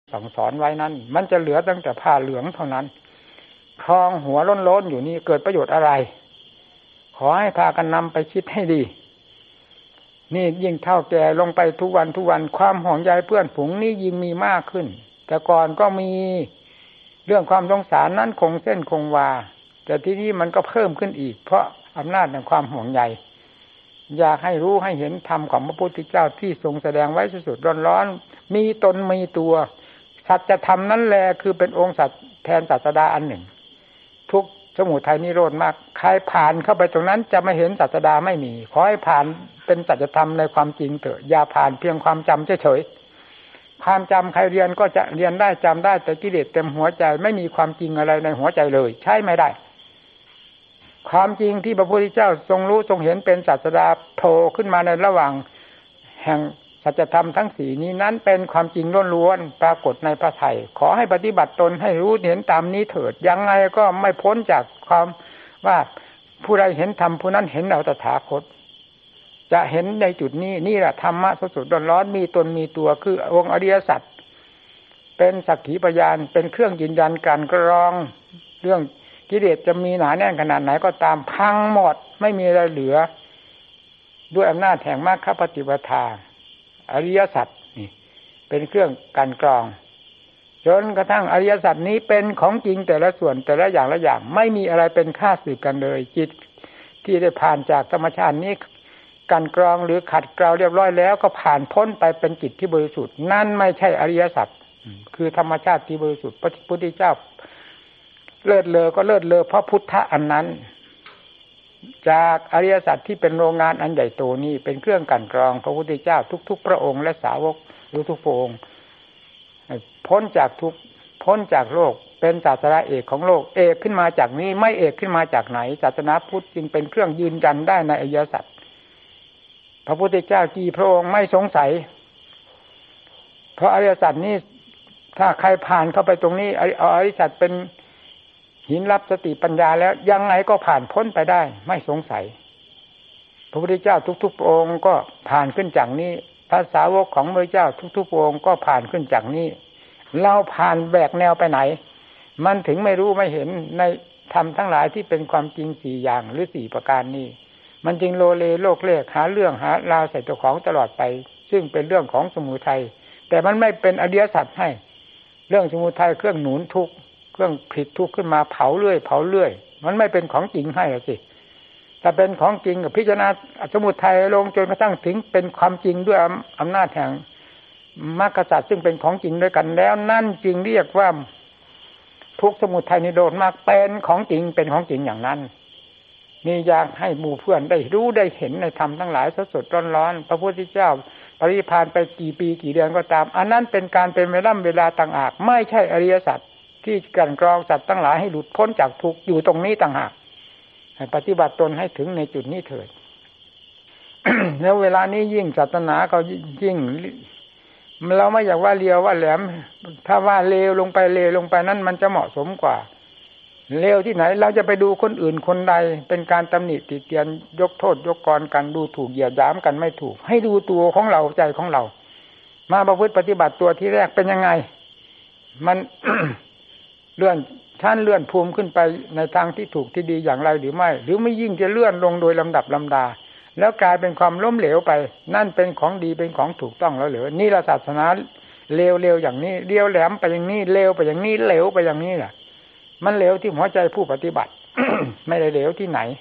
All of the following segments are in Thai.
สั่งสอนไว้นั้นมันจะเหลือตั้งแต่ผ้าเหลืองเท่านั้นครองหัวโล้นๆอยู่นี่เกิดประโยชน์อะไรขอให้พากันนำไปคิดให้ดีนี่ยิ่งเท่าแก่ลงไปทุกวันความห่วงใยเพื่อนฝูงนี่ยิ่งมีมากขึ้นแต่ก่อนก็มีเรื่องความสงสารนั้นคงเส้นคงวาแต่ที่นี้มันก็เพิ่มขึ้นอีกเพราะอำนาจแห่งความห่วงใยอยากให้รู้ให้เห็นธรรมของพระพุทธเจ้าที่ทรงแสดงไว้สุดๆร้อนๆมีตนมีตัวสัจธรรมนั้นแลคือเป็นองค์สัตว์แทนศาสดาอันหนึ่งทุกสมุทัยนิโรธมากใครผ่านเข้าไปตรงนั้นจะไม่เห็นศาสดาไม่มีขอให้ผ่านเป็นสัจธรรมในความจริงเถอะอย่าผ่านเพียงความจำเฉยๆความจำใครเรียนก็จะเรียนได้จำได้แต่กิเลสเต็มหัวใจไม่มีความจริงอะไรในหัวใจเลยใช่ไม่ได้ความจริงที่พระพุทธเจ้าทรงรู้ทรงเห็นเป็นศาสดาโผล่ขึ้นมาในระหว่างแห่งสัจธรรมทั้งสี่นี้นั้นเป็นความจริงล้วนๆปรากฏในพระทัยขอให้ปฏิบัติตนให้รู้เห็นตามนี้เถิดยังไงก็ไม่พ้นจากความว่าผู้ใดเห็นธรรมผู้นั้นเห็นเราตถาคตจะเห็นในจุดนี้นี่แหละธรรมะสดๆร้อนๆมีตนมีตัวคือองค์อริยสัจเป็นสักขีพยานเป็นเครื่องยืนยันการกรองเรื่องกิเลสจะมีหนาแน่นขนาดไหนก็ตามพังหมดไม่มีอะไรเหลือด้วยอำนาจแห่งมรรคปฏิปทาอริยสัจนี่เป็นเครื่องกันกรองจนกระทั่งอริยสัจนี้เป็นของจริงแต่ละส่วนแต่ละอย่างละอย่างไม่มีอะไรเป็นค่าศึกกันเลยจิตที่ได้ผ่านจากธรรมชาตินี้กันกรองหรือขัดเกลาเรียบร้อยแล้วก็ผ่านพ้นไปเป็นจิตที่บริสุทธิ์นั่นไม่ใช่อริยสัจคือธรรมชาติที่บริสุทธิ์พระพุทธเจ้าเลิศเลอก็เลิศเลอเพราะพุทธะอันนั้นจากอริยสัจที่เป็นโรงงานอันใหญ่โตนี้เป็นเครื่องกันกรองพระพุทธเจ้าทุกๆพระองค์และสาวกหรือทุกพระองค์พ้นจากทุกพ้นจากโลกเป็นศาสนาเอกของโลกเอกขึ้นมาจากนี้ไม่เอกขึ้นมาจากไหนศาสนาพุทธจึงเป็นเครื่องยืนยันได้ในอริยสัจพระพุทธเจ้ากี่พระองค์ไม่สงสัยเพราะอริยสัจนี้ถ้าใครผ่านเข้าไปตรงนี้อริยสัจเป็นหินรับสติปัญญาแล้วยังไงก็ผ่านพ้นไปได้ไม่สงสัยพระพุทธเจ้าทุกๆพระองค์ก็ผ่านขึ้นจากนี้พระสาวกของพระเจ้าทุกๆพระองค์ก็ผ่านขึ้นจากนี้เราผ่านแบกแนวไปไหนมันถึงไม่รู้ไม่เห็นในธรรมทั้งหลายที่เป็นความจริงสี่อย่างหรือสี่ประการนี้มันจึงโลเลโลกเลขหาเรื่องหาราวใส่ตัวของตลอดไปซึ่งเป็นเรื่องของสมุทัยแต่มันไม่เป็นอริยสัจให้เรื่องสมุทัยเครื่องหนุนทุกข์เครื่องผิดทุกข์ขึ้นมาเผาเรื่อยมันไม่เป็นของจริงให้หรอกสิถ้าเป็นของจริงกับพิจารณาสมุทัยลงจนกระทั่งถึงเป็นความจริงด้วยอำนาจแห่งมรรคสัจซึ่งเป็นของจริงด้วยกันแล้วนั่นจริงเรียกว่าทุกข์สมุทัยนิโรธมรรคเป็นของจริงเป็นของจริงอย่างนั้นนี่อยากให้หมู่เพื่อนได้รู้ได้เห็นในธรรมทั้งหลายสดๆร้อนๆพระพุทธเจ้าปรินิพพานไปกี่ปีกี่เดือนก็ตามอันนั้นเป็นการเป็นเวลาต่างหากไม่ใช่อริยสัจที่กันกรองสัตว์ทั้งหลายให้หลุดพ้นจากทุกข์อยู่ตรงนี้ต่างหากให้ปฏิบัติตนให้ถึงในจุดนี้เถิด แล้วเวลานี้ยิ่งศาสนาก็ยิ่งเราไม่อยากว่าเลียวว่าแหลมถ้าว่าเลวลงไปนั้นมันจะเหมาะสมกว่าเลวที่ไหนเราจะไปดูคนอื่นคนใดเป็นการตำหนิติเตียนยกโทษยกกรกันดูถูกเหยียดหยามกันไม่ถูกให้ดูตัวของเราใจของเรามาประพฤติปฏิบัติตัวที่แรกเป็นยังไงมัน เลื่อนชั้นเลื่อนภูมิขึ้นไปในทางที่ถูกที่ดีอย่างไรหรือไม่หรือไม่ยิ่งจะเลื่อนลงโดยลำดับลำดาแล้วกลายเป็นความล้มเหลวไปนั่นเป็นของดีเป็นของถูกต้องแล้วเหรอนี่ละศาสนาเลวอย่างนี้เลี้ยวแหลมไปอย่างนี้เลวไปอย่างนี้เหลวไปอย่างนี้แหละมันเหลวที่หัวใจผู้ปฏิบัติ ไม่ได้เหลวที่ไหน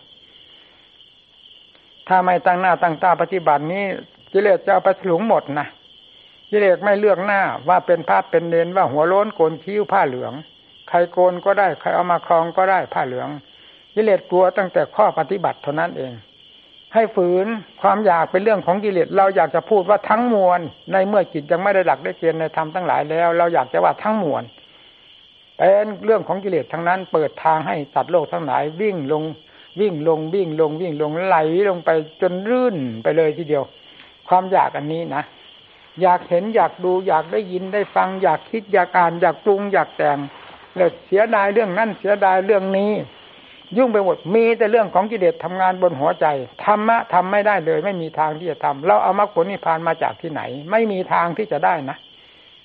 ถ้าไม่ตั้งหน้าตั้งตาปฏิบัตินี้กิเลสจะเอาไปถลุงหมดนะกิเลสไม่เลือกหน้าว่าเป็นพระเป็นเณรว่าหัวโล้นโกนคิ้วผ้าเหลืองใครโกนก็ได้ใครเอามาครองก็ได้ผ้าเหลืองกิเลสกลัวตั้งแต่ข้อปฏิบัติเท่านั้นเองให้ฝืนความอยากเป็นเรื่องของกิเลสเราอยากจะพูดว่าทั้งมวลในเมื่อจิตยังไม่ได้หลักได้เกณฑ์ในธรรมทั้งหลายแล้วเราอยากจะว่าทั้งมวลเป็นเรื่องของกิเลสทั้งนั้นเปิดทางให้สัตว์โลกทั้งหลายวิ่งลงไหลลงไปจนรื่นไปเลยทีเดียวความอยากอันนี้นะอยากเห็นอยากดูอยากได้ยินได้ฟังอยากคิดอยากอ่านอยากปรุงอยากแต่งแล้วเสียดายเรื่องนั้นเสียดายเรื่องนี้ยุ่งไปหมดมีแต่เรื่องของกิเลสทำงานบนหัวใจธรรมะทำไม่ได้เลยไม่มีทางที่จะทำเราเอามรรคผลนิพพานมาจากที่ไหนไม่มีทางที่จะได้นะ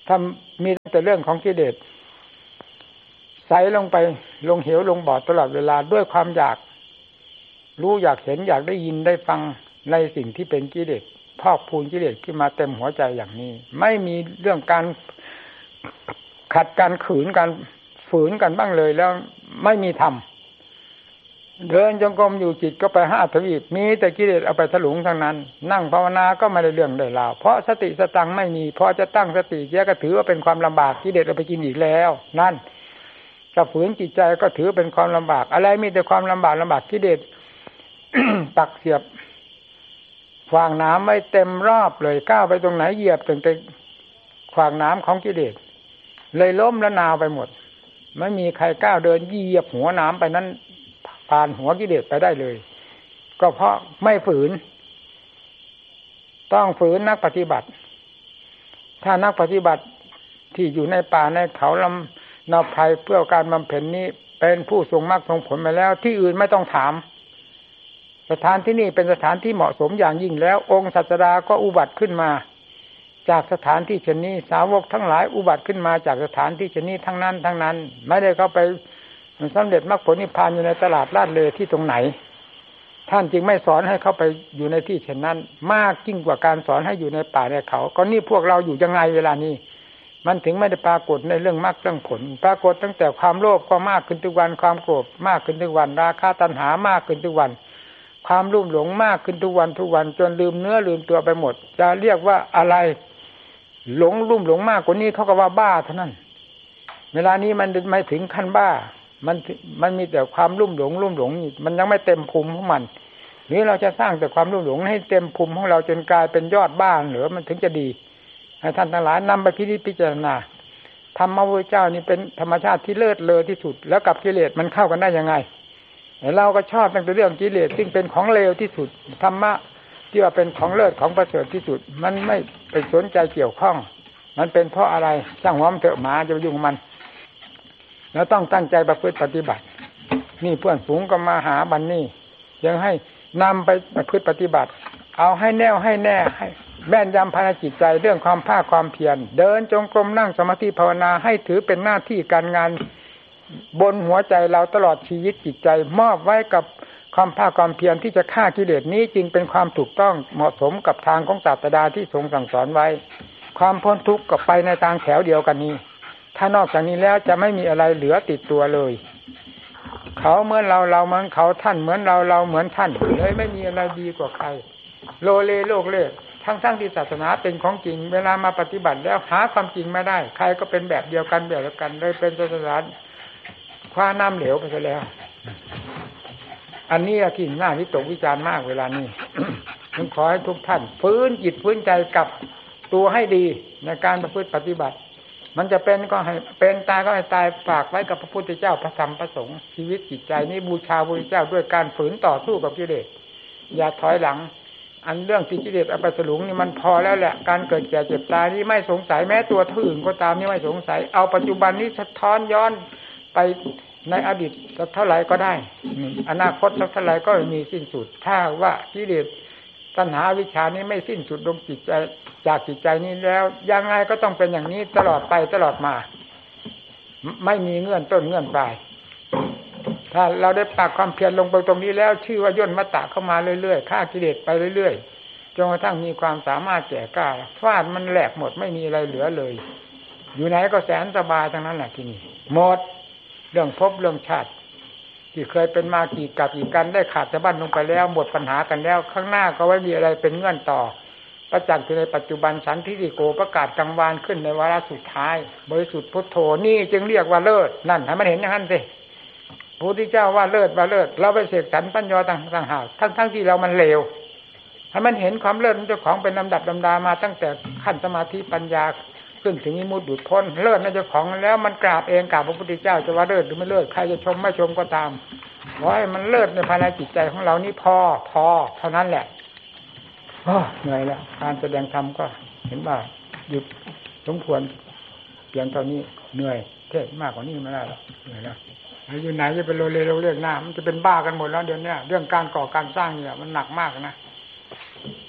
ถ้ามีแต่เรื่องของกิเลสใส่ลงไปลงเหวลงบ่อตลอดเวลาด้วยความอยากรู้อยากเห็นอยากได้ยินได้ฟังในสิ่งที่เป็นกิเลสพอกพูนกิเลสขึ้นมาเต็มหัวใจอย่างนี้ไม่มีเรื่องการขัดการขืนการฝืนกันบ้างเลยแล้วไม่มีธรรมเดินจงกรมอยู่จิตก็ไปหาทวีปมีแต่กิเลสเอาไปถลุงทั้งนั้นนั่งภาวนาก็ไม่ได้เรื่องได้ราวเพราะสติสตังไม่มีพอจะตั้งสติเสียก็ถือว่าเป็นความลำบากกิเลสเอาไปกินอีกแล้วนั่นจะฝืนจิตใจก็ถือเป็นความลำบากอะไรมีแต่ความลำบากกิเลส ปักเสียบขวางน้ำไว้เต็มรอบเลยก้าวไปตรงไหนเหยียบแต่ขวางน้ำของกิเลสเลยล้มละนาวไปหมดไม่มีใครก้าวเดินเหยียบหัวน้ำไปนั้นผ่านหัวกิเลสไปได้เลยก็เพราะไม่ฝืนต้องฝืนนักปฏิบัติถ้านักปฏิบัติที่อยู่ในป่าในเขาลำนาไพรเพื่อการบำเพ็ญนี้เป็นผู้ทรงมรรคทรงผลมาแล้วที่อื่นไม่ต้องถามสถานที่นี่เป็นสถานที่เหมาะสมอย่างยิ่งแล้วองค์ศาสดาก็อุบัติขึ้นมาจากสถานที่เช่นนี้สาวกทั้งหลายอุบัติขึ้นมาจากสถานที่เช่นนี้ทั้งนั้นไม่ได้เข้าไปสำเร็จมรรคผลนิพพานอยู่ในตลาดลาดเลที่ตรงไหนท่านจึงไม่สอนให้เข้าไปอยู่ในที่เช่นนั้นมากยิ่งกว่าการสอนให้อยู่ในป่าในเขาก็นี่พวกเราอยู่ยังไงเวลานี้มันถึงไม่ได้ปรากฏในเรื่องมรรคเรื่องผลปรากฏตั้งแต่ความโลภก็มากขึ้นทุกวันความโกรธมากขึ้นทุกวันราคะตัณหามากขึ้นทุกวันความลุ่มหลงมากขึ้นทุกวันจนลืมเนื้อลืมตัวไปหมดจะเรียกว่าอะไรหลงลุ่มหลงมากกว่านี้เขาก็ว่าบ้าเท่านั้นเวลานี้มันไม่ถึงขั้นบ้ามันมีแต่ความลุ่มหลงมันยังไม่เต็มภูมิของมันหรือเราจะสร้างแต่ความลุ่มหลงให้เต็มภูมิของเราจนกลายเป็นยอดบ้าหรือมันถึงจะดีให้ท่านทั้งหลายนำไปพิจารณาธรรมะพระเจ้านี่เป็นธรรมชาติที่เลิศเลอที่สุดแล้วกับกิเลสมันเข้ากันได้ยังไงเราก็ชอบตั้งแต่เรื่องกิเลสซึ่งเป็นของเลวที่สุดธรรมะที่ว่าเป็นของเลิศของประเสริฐที่สุดมันไม่ไปสนใจเกี่ยวข้องมันเป็นเพราะอะไรช่างหัวมันเถอะหมาจะไปยุ่งกับมันแล้วต้องตั้งใจประพฤติปฏิบัตินี่เพื่อนฝูงก็มาหาบันนี่ยังให้นำไปประพฤติปฏิบัติเอาให้แน่วให้แน่ให้แม่นยำภายในจิตใจเรื่องความภาคความเพียรเดินจงกรมนั่งสมาธิภาวนาให้ถือเป็นหน้าที่การงานบนหัวใจเราตลอดชีวิตจิตใจมอบไว้กับความภาคความเพียรที่จะฆ่ากิเลสนี้จึงเป็นความถูกต้องเหมาะสมกับทางของศาสดาที่ทรงสั่งสอนไว้ความพ้นทุกข์ก็ไปในทางแถวเดียวกันนี้ถ้านอกจากนี้แล้วจะไม่มีอะไรเหลือติดตัวเลยเขาเหมือนเราเหมือนเขาท่านเหมือนเราเหมือนท่านเลยไม่มีอะไรดีกว่าใครโลเลโลกเล่ทั้งที่ศาสนาเป็นของจริงเวลามาปฏิบัติแล้วหาความจริงไม่ได้ใครก็เป็นแบบเดียวกันเลยเป็นศาสนาคว้าน้ำเหลวไปซะแล้วอันนี้ที่น่าวิตกวิจารณ์มากเวลานี้ ผมขอให้ทุกท่านฟื้นจิตฟื้นใจกับตัวให้ดีในการประพฤติปฏิบัติมันจะเป็นก็ให้เป็นตายก็ให้ตายฝากไว้กับพระพุทธเจ้าพระธรรมพระสงฆ์ชีวิตจิตใจนี้บูชาพระพุทธเจ้าด้วยการฝืนต่อสู้กับกิเลสอย่าถอยหลังอันเรื่องที่กิเลสเอาไปถลุงนี่มันพอแล้วแหละการเกิดแก่เจ็บตายนี่ไม่สงสัยแม้ตัวอื่นก็ตามนี่ไม่สงสัยเอาปัจจุบันนี้สะท้อนย้อนไปในอดีตสักเท่าไหร่ก็ได้อนาคตสักเท่าไหร่ก็ไม่มีสิ้นสุดถ้าว่ากิเลสตัณหาวิชานี้ไม่สิ้นสุดลงจิตใจจากจิตใจนี้แล้วยังไงก็ต้องเป็นอย่างนี้ตลอดไปตลอดมาไม่มีเงื่อนต้นเงื่อนปลายถ้าเราได้ปักความเพียรลงไปตรงนี้แล้วชื่อว่าย่นมัตตะเข้ามาเรื่อยๆฆ่ากิเลสไปเรื่อยๆจนกระทั่งมีความสามารถแก่กล้าฟาดมันแหลกหมดไม่มีอะไรเหลือเลยอยู่ไหนก็แสนสบายทั้งนั้นแหละที่นี่หมดเรื่องภพเรื่องชาติที่เคยเป็นมากี่กับกี่กันได้ขาดสะบั้นลงไปแล้วหมดปัญหากันแล้วข้างหน้าก็ไม่มีอะไรเป็นเงื่อนต่อประจักษ์อยู่ในปัจจุบันสันทิฏฐิโกประกาศกลางวานขึ้นในวาระสุดท้ายบริสุทธิ์พุทโธนี่จึงเรียกว่าเลิศนั่นให้มันเห็นอย่างนั้นสิพระพุทธเจ้าว่าเลิศเราไปเสกสรรปัญญาต่างหากทั้งที่เรามันเลวให้มันเห็นความเลิศของเจ้าของเป็นลำดับลำดามาตั้งแต่ขั้นสมาธิปัญญาขึ้นถึงวิมุตติหลุดพ้นเลิศในเจ้าของแล้วมันกราบเองกราบพระพุทธเจ้าจะว่าเลิศหรือไม่เลิศใครจะชมไม่ชมก็ตามขอให้มันเลิศในภายในจิตใจของเรานี่พอเท่านั้นแหละเหนื่อยแล้วการแสดงธรรมก็เห็นว่าหยุดสมควรเพียงเท่านี้เหนื่อยเทศมากกว่านี้ไม่ได้หรอกเหนื่อยแล้วอยู่ไหนจะเป็นโลเลโลเรื่องหน้ามันจะเป็นบ้ากันหมดแล้วเดี๋ยวนี้เรื่องการก่อการสร้างเนี่ยมันหนักมากนะ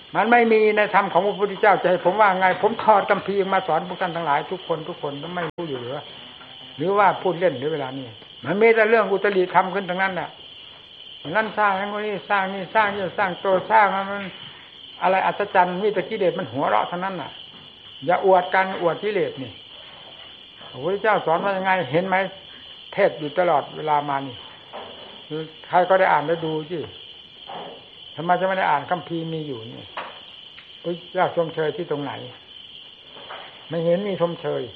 มันไม่มีในธรรมของพระพุทธเจ้าจะให้ผมว่าไงผมถอดคัมภีร์มาสอนพวกท่านทั้งหลายทุกคนก็ไม่รู้อยู่หรือว่าพูดเล่นหรือเวลานี้มันมีแต่เรื่องอุตริธรรมขึ้นทั้งนั้นแหละนั่นสร้างนั้นนี่สร้างนี่สร้างนี่สร้างตัวสร้างมันอะไรอัศจรรย์มีแต่กิเลสมันหัวเราะทั้งนั้นน่ะอย่าอวดกันอวดกิเลสนี่พระพุทธเจ้าสอนว่ายังไงเห็นไหมเทศอยู่ตลอดเวลามานี่ใครก็ได้อ่านได้ดูสิทำไมจะไม่ได้อ่านคัมภีร์มีอยู่นี่พระเจ้าชมเชยที่ตรงไหนไม่เห็นมีชมเชย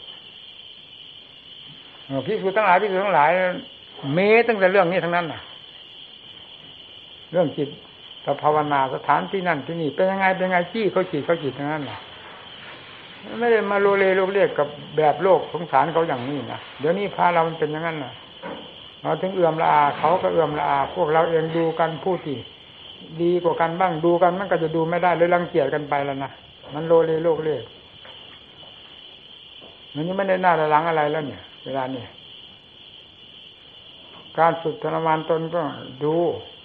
ภิกษุทั้งหลายเมตั้งแต่เรื่องนี้ทั้งนั้นน่ะเรื่องจิตภาวนาสถานที่นั่นที่นี่เป็นยังไงจี้เขาจิตทั้งนั้นน่ะไม่ได้มาโลเลโลเรียกกับแบบโลกสงสารเขาอย่างนี้นะเดี๋ยวนี้พาเรามันเป็นอย่างนั้นน่ะเราถึงเอื้อมละอาเขาก็เอื้อมละอาพวกเราเองดูกันผู้ที่ดีกว่ากันบ้างดูกันมันก็จะดูไม่ได้เลยรังเกียจกันไปแล้วนะมันโลเลโลเรียกมันยังไม่ได้หน้าหลังอะไรแล้วเนี่ยเวลานี้การฝึกทรมานตนก็ดู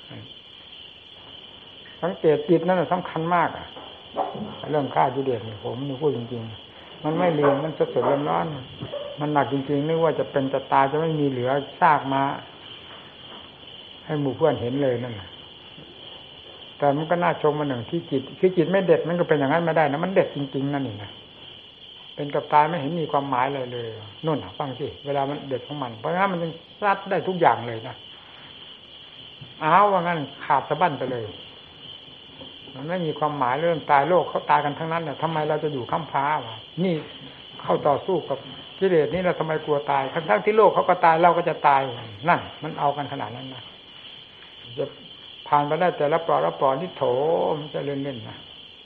สังเกตจิตนั่นสำคัญมากอ่ะเรื่องฆ่ากิเลสผมนี่พูดจริงๆมันไม่เรียนมันสดๆร้อนๆมันหนักจริงๆนึกว่าจะเป็นจะตายจะไม่มีเหลือซากมาให้หมู่เพื่อนเห็นเลยนั่นแต่มันก็น่าชมมาหนึ่งที่จิตคือจิตไม่เด็ดมันก็เป็นอย่างนั้นไม่ได้นะมันเด็ดจริงๆนั่นนี่นะเป็นกับตายไม่เห็นมีความหมายอะไรเลยนู่นฟังสิเวลามันเด็ดของมันเพราะงั้นมันซัดได้ทุกอย่างเลยนะอ้าวว่างั้นขาดสะบั้นไปเลยมันไม่มีความหมายเรื่องตายโลกเขาตายกันทั้งนั้นน่ะทำไมเราจะอยู่ค้ำพ้าวะนี่เข้าต่อสู้กับกิเลสนี่เราทำไมกลัวตายทั้งที่โลกเขาก็ตายเราก็จะตายนั่นมันเอากันขนาดนั้นนะจะผ่านไปได้แต่ละปลอดที่โถมันจะเล่นๆนะ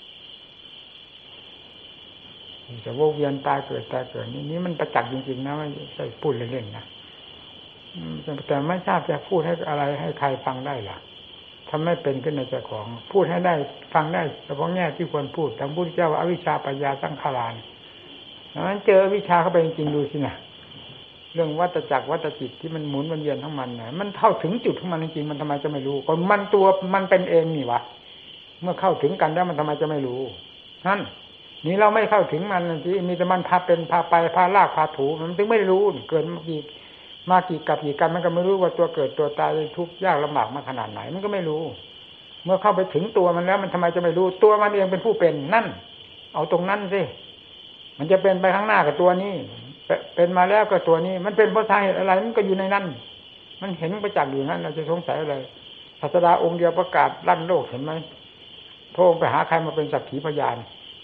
จะวนเวียนตายเกิดนี่มันประจักษ์จริงๆนะไม่ใช่พูดเล่นๆนะแต่ไม่ทราบจะพูดให้อะไรให้ใครฟังได้ล่ะทำไม่เป็นขึ้นในใจของพูดให้ได้ฟังได้เฉพาะแง่ที่ควรพูดทางพุทธเจ้าว่าอวิชชาปัญญาสังขารนั้นเจอวิชาเข้าไปจริงๆดูสินะเรื่องวัฏจักรวัฏจิตที่มันหมุนวนเวียนของมันนะมันเข้าถึงจุดของมันจริงๆมันทำไมจะไม่รู้ก็มันตัวมันเป็นเองนี่วะเมื่อเข้าถึงกันแล้วมันทำไมจะไม่รู้นั่นนี่เราไม่เข้าถึงมันที่มีแต่มันพาเป็นพาไปพาลากพาถูมันถึงไม่รู้เกิดมากี่กับกี่กันมันก็ไม่รู้ว่าตัวเกิดตัวตายทุกข์ยากลำบากมาขนาดไหนมันก็ไม่รู้เมื่อเข้าไปถึงตัวมันแล้วมันทำไมจะไม่รู้ตัวมันเองเป็นผู้เป็นนั่นเอาตรงนั้นสิมันจะเป็นไปข้างหน้ากับตัวนี้เป็นมาแล้วกับตัวนี้มันเป็นเพราะสาเหตุอะไรมันก็อยู่ในนั้นมันเห็นประจักษ์อยู่นั้นเราจะสงสัยอะไรศาสดาองค์เดียวประกาศลั่นโลกเห็นไหมพระองค์ไปหาใครมาเป็นสักขีพยาน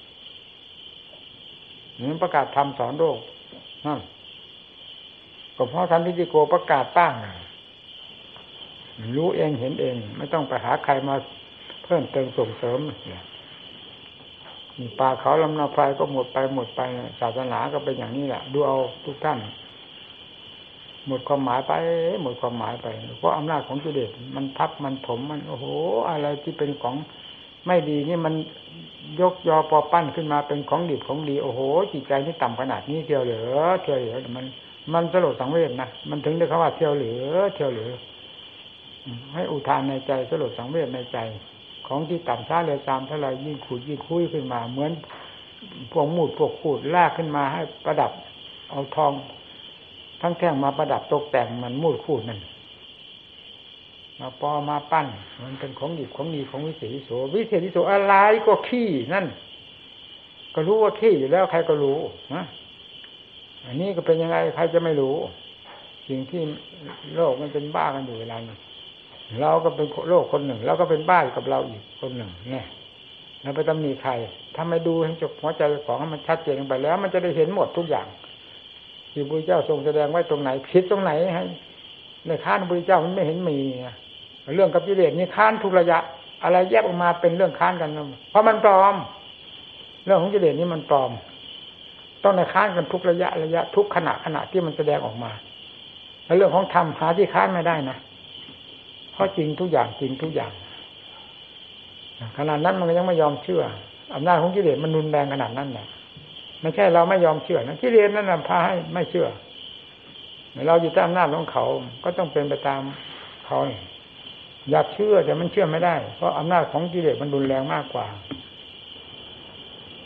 นี่ประกาศธรรมสอนโลกนั่นก็เพราะท่านทิฏฐิโกประกาศตั้งรู้เองเห็นเองไม่ต้องไปหาใครมาเพิ่มเติมส่งเสริมป่าเขาลำนาไพรก็หมดไปศาสนาก็เป็นอย่างนี้แหละดูเอาทุกท่านหมดความหมายไปเพราะอำนาจของกิเลสมันทับมันถมมันโอ้โหอะไรที่เป็นของไม่ดีนี่มันยกยอปอปั้นขึ้นมาเป็นของดีของดีโอ้โหจิตใจนี่ต่ำขนาดนี้เที่ยวเหลือมันสลดสังเวชนะมันถึงได้คำว่าเที่ยวเหลือให้อุทานในใจสลดสังเวชในใจของที่ต่ำช้าเลยตามเท่าไรยิ่งขุดยิ่งคุยขึ้นมาเหมือนพวกมูดพวกขูดลากขึ้นมาให้ประดับเอาทองทั้งแท่งมาประดับตกแต่งมันมูดขูดนั่นมาปอมาปั้นมันเป็นของดีของวิเศษวิโสอะไรก็ขี้นั่นก็รู้ว่าขี้อยู่แล้วใครก็รู้นะอันนี้ก็เป็นยังไงใครจะไม่รู้สิ่งที่โลกมันเป็นบ้ากันอยู่เวลานี้เราก็เป็นโลกคนหนึ่งเราก็เป็นบ้ากับเราอีกคนหนึ่งเนี่ยเราไปตำหนิใครถ้าไม่ดูให้จบหัวใจของมันชัดเจนไปแล้วมันจะได้เห็นหมดทุกอย่างที่พระพุทธเจ้าทรงแสดงไว้ตรงไหนผิดตรงไหนให้ในค้านพระพุทธเจ้ามันไม่เห็นมีเรื่องกับกิเลสนี่ค้านทุกระยะอะไรแยกออกมาเป็นเรื่องค้านกันเพราะมันปลอมเรื่องของกิเลสนี่มันปลอมต้องในค้านกันทุกระยะทุกขณะที่มันแสดงออกมาแล้วเรื่องของธรรมหาที่ค้านไม่ได้นะเพราะจริงทุกอย่างขนาดนั้นมันยังไม่ยอมเชื่ออำนาจของกิเลสมันรุนแรงขนาดนั้นน่ะไม่ใช่เราไม่ยอมเชื่อนะกิเลสนั่นน่ะพาให้ไม่เชื่อเราอยู่ใต้อำนาจของเขาก็ต้องเป็นไปตามเขาอยากเชื่อแต่มันเชื่อไม่ได้เพราะอำนาจของกิเลสมันรุนแรงมากกว่า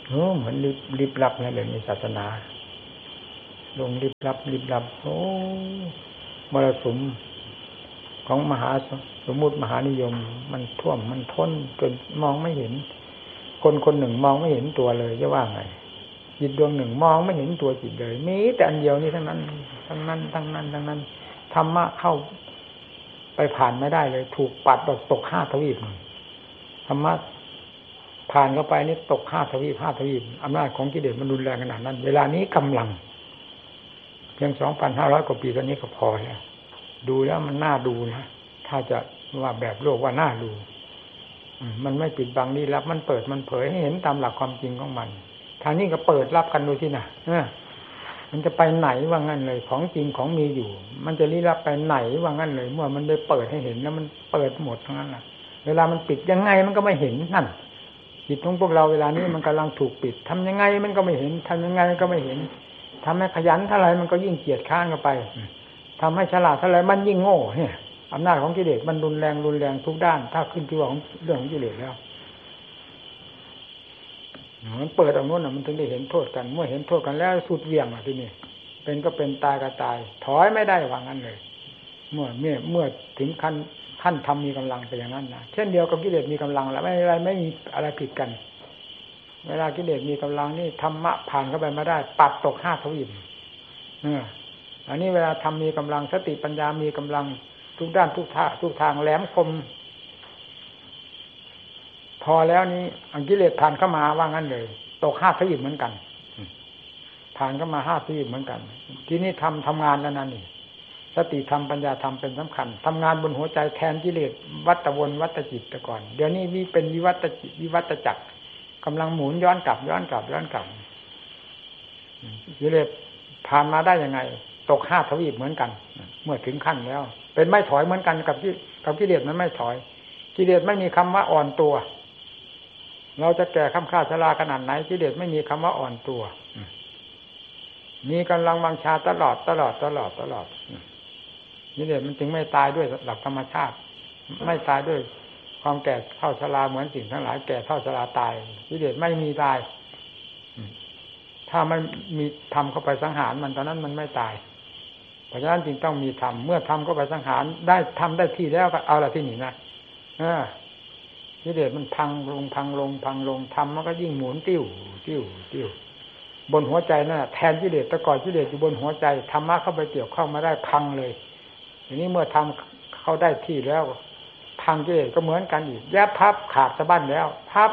โอ้เหมือนลิบลับนะเดี๋ยวนี้ศาสนาลงลิบลับโอ้มรสุมของมหาสมมุติมหานิยมมันท่วมมันท้นจนมองไม่เห็นคนหนึ่งมองไม่เห็นตัวเลยจะว่าไงจิตดวงหนึ่งมองไม่เห็นตัวจิตเลยมีแต่อันเดียวนี้ทั้งนั้นธรรมะเข้าไปผ่านไม่ได้เลยถูกปัดตก5 ทวีปธรรมะผ่านเข้าไปนี่ตก5 ทวีปอำนาจของกิเลสมันรุนแรงขนาดนั้นเวลานี้กำลังเพียง 2,500 กว่าปีตอนนี้ก็พอแล้วดูแล้วมันน่าดูนะถ้าจะว่าแบบโลกว่าน่าดูมันไม่ปิดบังลี้ลับมันเปิดมันเผยให้เห็นตามหลักความจริงของมันทางนี้ก็เปิดรับกันดูที่น่ะมันจะไปไหนว่างั้นเลยของจริงของมีอยู่มันจะลี้ลับไปไหนว่างั้นเลยเมื่อมันได้เปิดให้เห็นแล้วมันเปิดหมดทั้งนั้นน่ะเวลามันปิดยังไงมันก็ไม่เห็นนั่นจิตของพวกเราเวลานี้มันกำลังถูกปิดทำยังไงมันก็ไม่เห็นทำยังไงก็ไม่เห็นทำให้ขยันเท่าไรมันก็ยิ่งเกียจค้านเข้าไปทำให้ฉลาดเท่าไรมันยิ่งโง่เนี่ยอำนาจของกิเลสมันรุนแรงทุกด้านถ้าขึ้นที่ว่าของเรื่องของกิเลสแล้วมันเปิดออกโน้นมันถึงได้เห็นโทษกันเมื่อเห็นโทษกันแล้วสุดเวี่ยงทีนี้เป็นก็เป็นตายก็ตายถอยไม่ได้ว่างั้นเลยเมื่อถึงขั้นทำมีกำลังไปอย่างนั้นนะเช่นเดียวกับกิเลสมีกำลังแล้วไม่มีอะไรผิดกันเวลากิเลสมีกำลังนี่ธรรมะผ่านเข้าไปไม่ได้ปัดตก5 ทวีปอันนี้เวลาทำมีกำลังสติปัญญามีกำลังทุกด้านทุกทางแหลมคมพอแล้วนี้อังกิเลสผ่านเข้ามาว่างั้นเลยตก5 ทวีปเหมือนกันผ่านเข้ามา5 ทวีปเหมือนกันทีนี้ทำงานแล้วนั่นนี่สติธรรมปัญญาธรรมเป็นสำคัญทำงานบนหัวใจแทนกิเลสวัฏวนวัฏจิตแต่ก่อนเดี๋ยวนี้เป็นวิวัฏจักรกำลังหมุนย้อนกลับกิเลสผ่านมาได้ยังไงตก5 ทวีปเหมือนกันเมื่อถึงขั้นแล้วเป็นไม่ถอยเหมือนกันกับกิเลสมันไม่ถอยกิเลสไม่มีคำว่าอ่อนตัวเราจะแก่ค่ำคร่าชราขนาดไหนกิเลสไม่มีคำว่าอ่อนตัวมีกำลังวังชาตลอดกิเลสมันจึงไม่ตายด้วยหลักธรรมชาติไม่ตายด้วยความแก่เท่าชราเหมือนสิ่งทั้งหลายแก่เท่าชราตายกิเลสไม่มีตายถ้ามันมีธรรมเข้าไปสังหารมันตอนนั้นมันไม่ตายเพราะฉะนั้นจึงต้องมีธรรมเมื่อธรรมเข้าไปสังหารได้ทำได้ที่แล้วก็เอาละที่นี่นะกิเลสมันพังลงธรรมมันก็ยิ่งหมุนติ้วบนหัวใจนั่นแหละแทนกิเลสแต่ก่อนกิเลสอยู่บนหัวใจธรรมะเข้าไปเกี่ยวข้องมาได้พังเลยทีนี้เมื่อทำเข้าได้ที่แล้วพังกิเลสก็เหมือนกันอีกแยบพับขาดสะบั้นแล้ว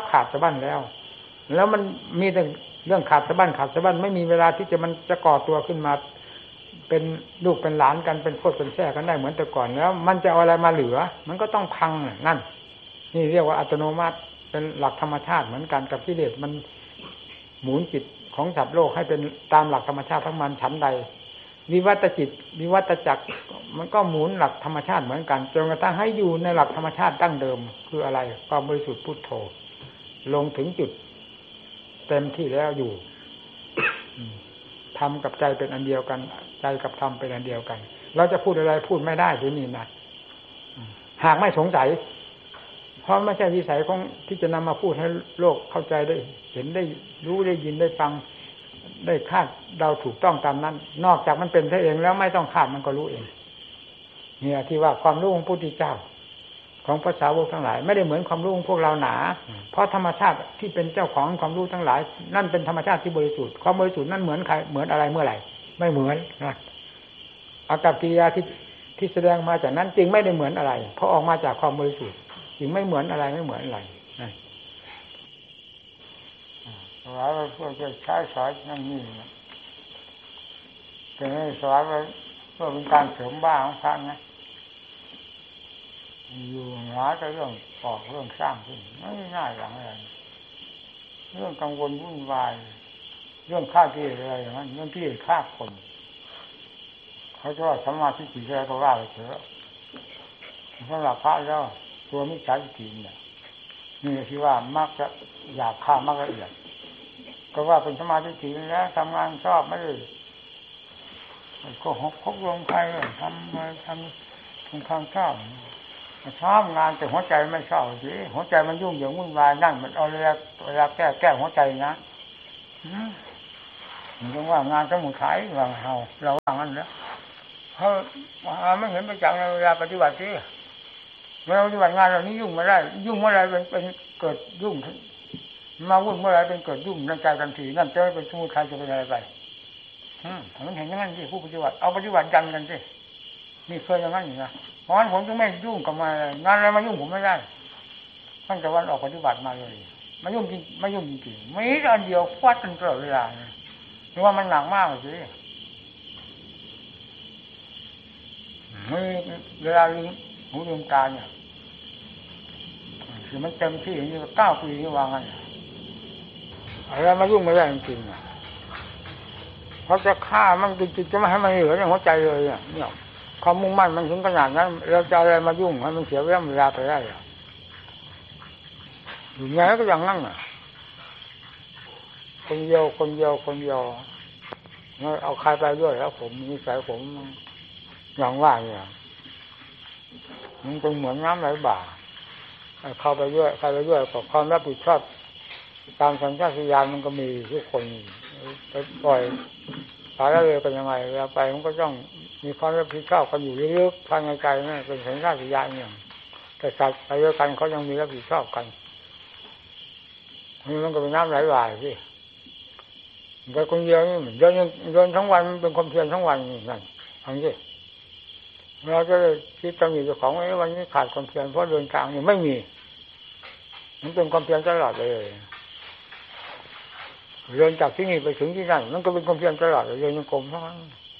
แล้วมันมีแต่เรื่องขาดสะบั้นไม่มีเวลาที่มันจะก่อตัวขึ้นมาเป็นลูกเป็นหลานกันเป็นโคตรเป็นแท้กันได้เหมือนแต่ก่อนแล้วมันจะเอาอะไรมาเหลือมันก็ต้องพังนั่นนี่เรียกว่าอัตโนมัติเป็นหลักธรรมชาติเหมือนกันกับกิเลสมันหมุนจิตของสัตว์โลกให้เป็นตามหลักธรรมชาติทั้งมันฉันใดวิวัตจิตวิวัตจักรมันก็หมุนหลักธรรมชาติเหมือนกันจนกระทั่งให้อยู่ในหลักธรรมชาติดั้งเดิมคืออะไรความบริสุทธิ์พุทโธลงถึงจุดเต็มที่แล้วอยู่ธรรมกับใจเป็นอันเดียวกันใจกับธรรมเป็นอันเดียวกันเราจะพูดอะไรพูดไม่ได้ทีนี้นะหากไม่สงสัยเพราะไม่ใช่วิสัยของที่จะนำมาพูดให้โลกเข้าใจได้เห็นได้รู้ได้ยินได้ฟังได้คาดเดาถูกต้องตามนั้นนอกจากมันเป็นซะเองแล้วไม่ต้องคาดมันก็รู้เองเนี่ยที่ว่าความรู้ของพระพุทธเจ้าของภาษาวกทั้งหลายไม่ได้เหมือนความรู้ของพวกเราหนาเพราะธรรมชาติที่เป็นเจ้าของความรู้ทั้งหลายนั่นเป็นธรรมชาติที่บริสุทธิ์ความบริสุทธิ์นั่นเหมือนใครเหมือนอะไรเมื่อไหร่ไม่เหมือนนะอากัปกิริยาที่แสดงมาจากนั้นจริงไม่ได้เหมือนอะไรเพราะออกมาจากความบริสุทธิ์จริงไม่เหมือนอะไรเราเพื่อจะใช้สอนนั่นนี่แต่ไม่สอนเพื่อเป็นการเสริมบ้าของพระนะอยู่หลายก็เรื่องออกเรื่องสร้างขึ้นไม่ง่ายอย่างไรเรื่องกังวลวุ่นวายเรื่องฆ่ากิเลสอะไรอย่างนั้นเรื่องที่ฆ่าคนเขาจะว่าสัมมาทิฏฐิอะไรก็ว่าไปเถอะสำหรับพระแล้วตัวมิจฉาทิฏฐิเนี่ยนี่ที่ว่ามักจะอยากฆ่ามากละเอียดก็ว่าเป็นสมาธิถี่แล้วทำงานชอบไม่ได้ก็หกลงใครทำทางชอบงานแต่หัวใจไม่ชอบสิหัวใจมันยุ่งเหยิงวุ่นวายนั่นมันเอาเวลาแก้หัวใจนะมันต้องว่างานสมุทัยวางเราว่างั้นแล้วเขาไม่เห็นประจักษ์ในเวลาปฏิบัติสิเวลาปฏิบัติงานเรานี้ยุ่งไม่ได้ยุ่งเมื่อไรเป็นเกิดยุ่งมาวุ่นเมื่อไรเป็นเกิดยุ่งในใจทันทีนั่นจะไม่เป็นสมุทัยจะเป็นอะไรไปมันเห็นอย่างนั้นสิผู้ปฏิบัติเอาปฏิบัติยันกันสินี่เคยอย่างนั้นอยู่นะเพราะฉะนั้นผมจะไม่ยุ่งกับมางานอะไรมายุ่งผมไม่ได้ตั้งแต่วันออกปฏิบัติมาเลยไม่ยุ่งจริงไม่ยุ่งจริงไม่อันเดียวฟาดกันตลอดเวลาหรือว่ามันหนักมากเลยสิไม่เวลาลืมหูลืมตาเนี่ยคือมันเต็มที่อย่างนี้9 ปีนี่วางกันอะไรมายุ่งไม่ได้จริงๆเพราะจะฆ่ามันจริงๆจะไม่ให้มันเหลือในหัวใจเลยเนี่ยความมุ่งมั่นมันถึงขนาดนั้นเราจะอะไรมายุ่งให้มันเสียเวลาไปได้หรออยู่ไงก็อย่างนั้นคนเดียวไม่เอาใครไปด้วยแล้วผมนิสัยผมอย่างว่าเนี่ยมันเป็นเหมือนน้ำไหลบ่าเข้าไปด้วยใครไปด้วยกับความรับผิดชอบตามสัญชาตญาณมันก็มีทุกคนไปปล่อยสายละเลยเป็นยังไงเวลาไปมันก็ต้องมีความรับผิดชอบกันอยู่ลึกๆภายในใจนั่นเป็นสัญชาตญาณอย่างแต่สัตว์ไปด้วยกันเขายังมีรับผิดชอบกันมันก็เป็นน้ำไหลบ่าสิแต่คนเดียวนี่เดินทั้งวันเป็นความเพียรทั้งวันนั่นฟังสิเราจะคิดตำหนิเจ้าของวันนี้ขาดความเพียรเพราะเดินทางนี่ไม่มีมันเป็นความเพียรตลอดเลยเดินจากที่นี่ไปถึงที่นั่นมันก็เป็นความเพียรตลอดเลยเดินยังกลมทั้งนั้น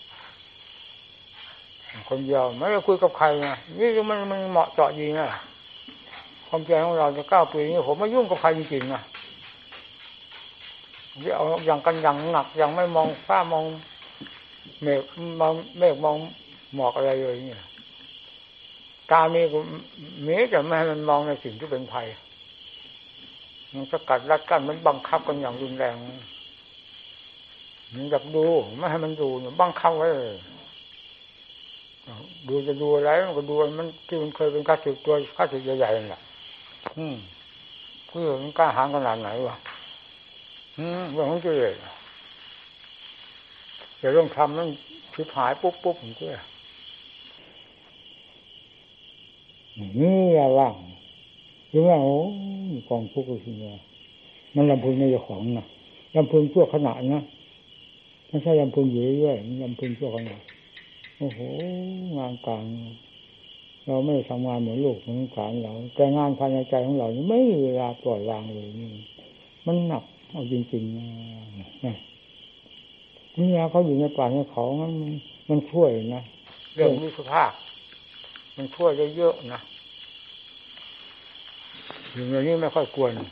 คนเดียวไม่ได้คุยกับใครนะนี่มันเหมาะเจาะดีนะความเพียรของเราจะ9 ปีนี้ผมไม่ยุ่งกับใครจริงๆนะที่เอาอย่างกันอย่างหนักอย่างไม่มองฟ้ามองเมฆมองหมอกอะไรเลยเนี่ยตามีแต่ไม่ให้มันมองในสิ่งที่เป็นภัยมันสกัดรัดกั้นมันบังคับกันอย่างรุนแรงมันอยากดูไม่ให้มันดูเนี่ยบังคับไว้ดูจะดูอะไรมันก็ดูมันที่มันเคยเป็นข้าศึกตัวข้าศึกใหญ่ๆนั่นแหละเพื่อมันกล้าหาญขนาดไหนวะเรื่องของเจ้าเลยแต่เรื่องทำนั้นชิบหายปุ๊บผมเชื่อนี่ว่างหรือว่าโอ้กองทุกข์คือเนี่ยมันลำพึงในเจ้าของนะลำพึงชั่วขณะนะไม่ใช่ลำพึงอยู่เรื่อยๆมันลำพึงชั่วขณะโอ้โหงานกลางเราไม่ทำงานเหมือนลูกเหมือนหลานเราแต่งานภายในใจของเรานี่ไม่มีเวลาปล่อยวางเลยนี่มันหนักเอาจริงๆนะนี่เขาอยู่ในป่าในเขามันช่วยนะเรื่องวิสุภาพมันช่วยได้เยอะนะอยู่ในนี้ไม่ค่อยกวน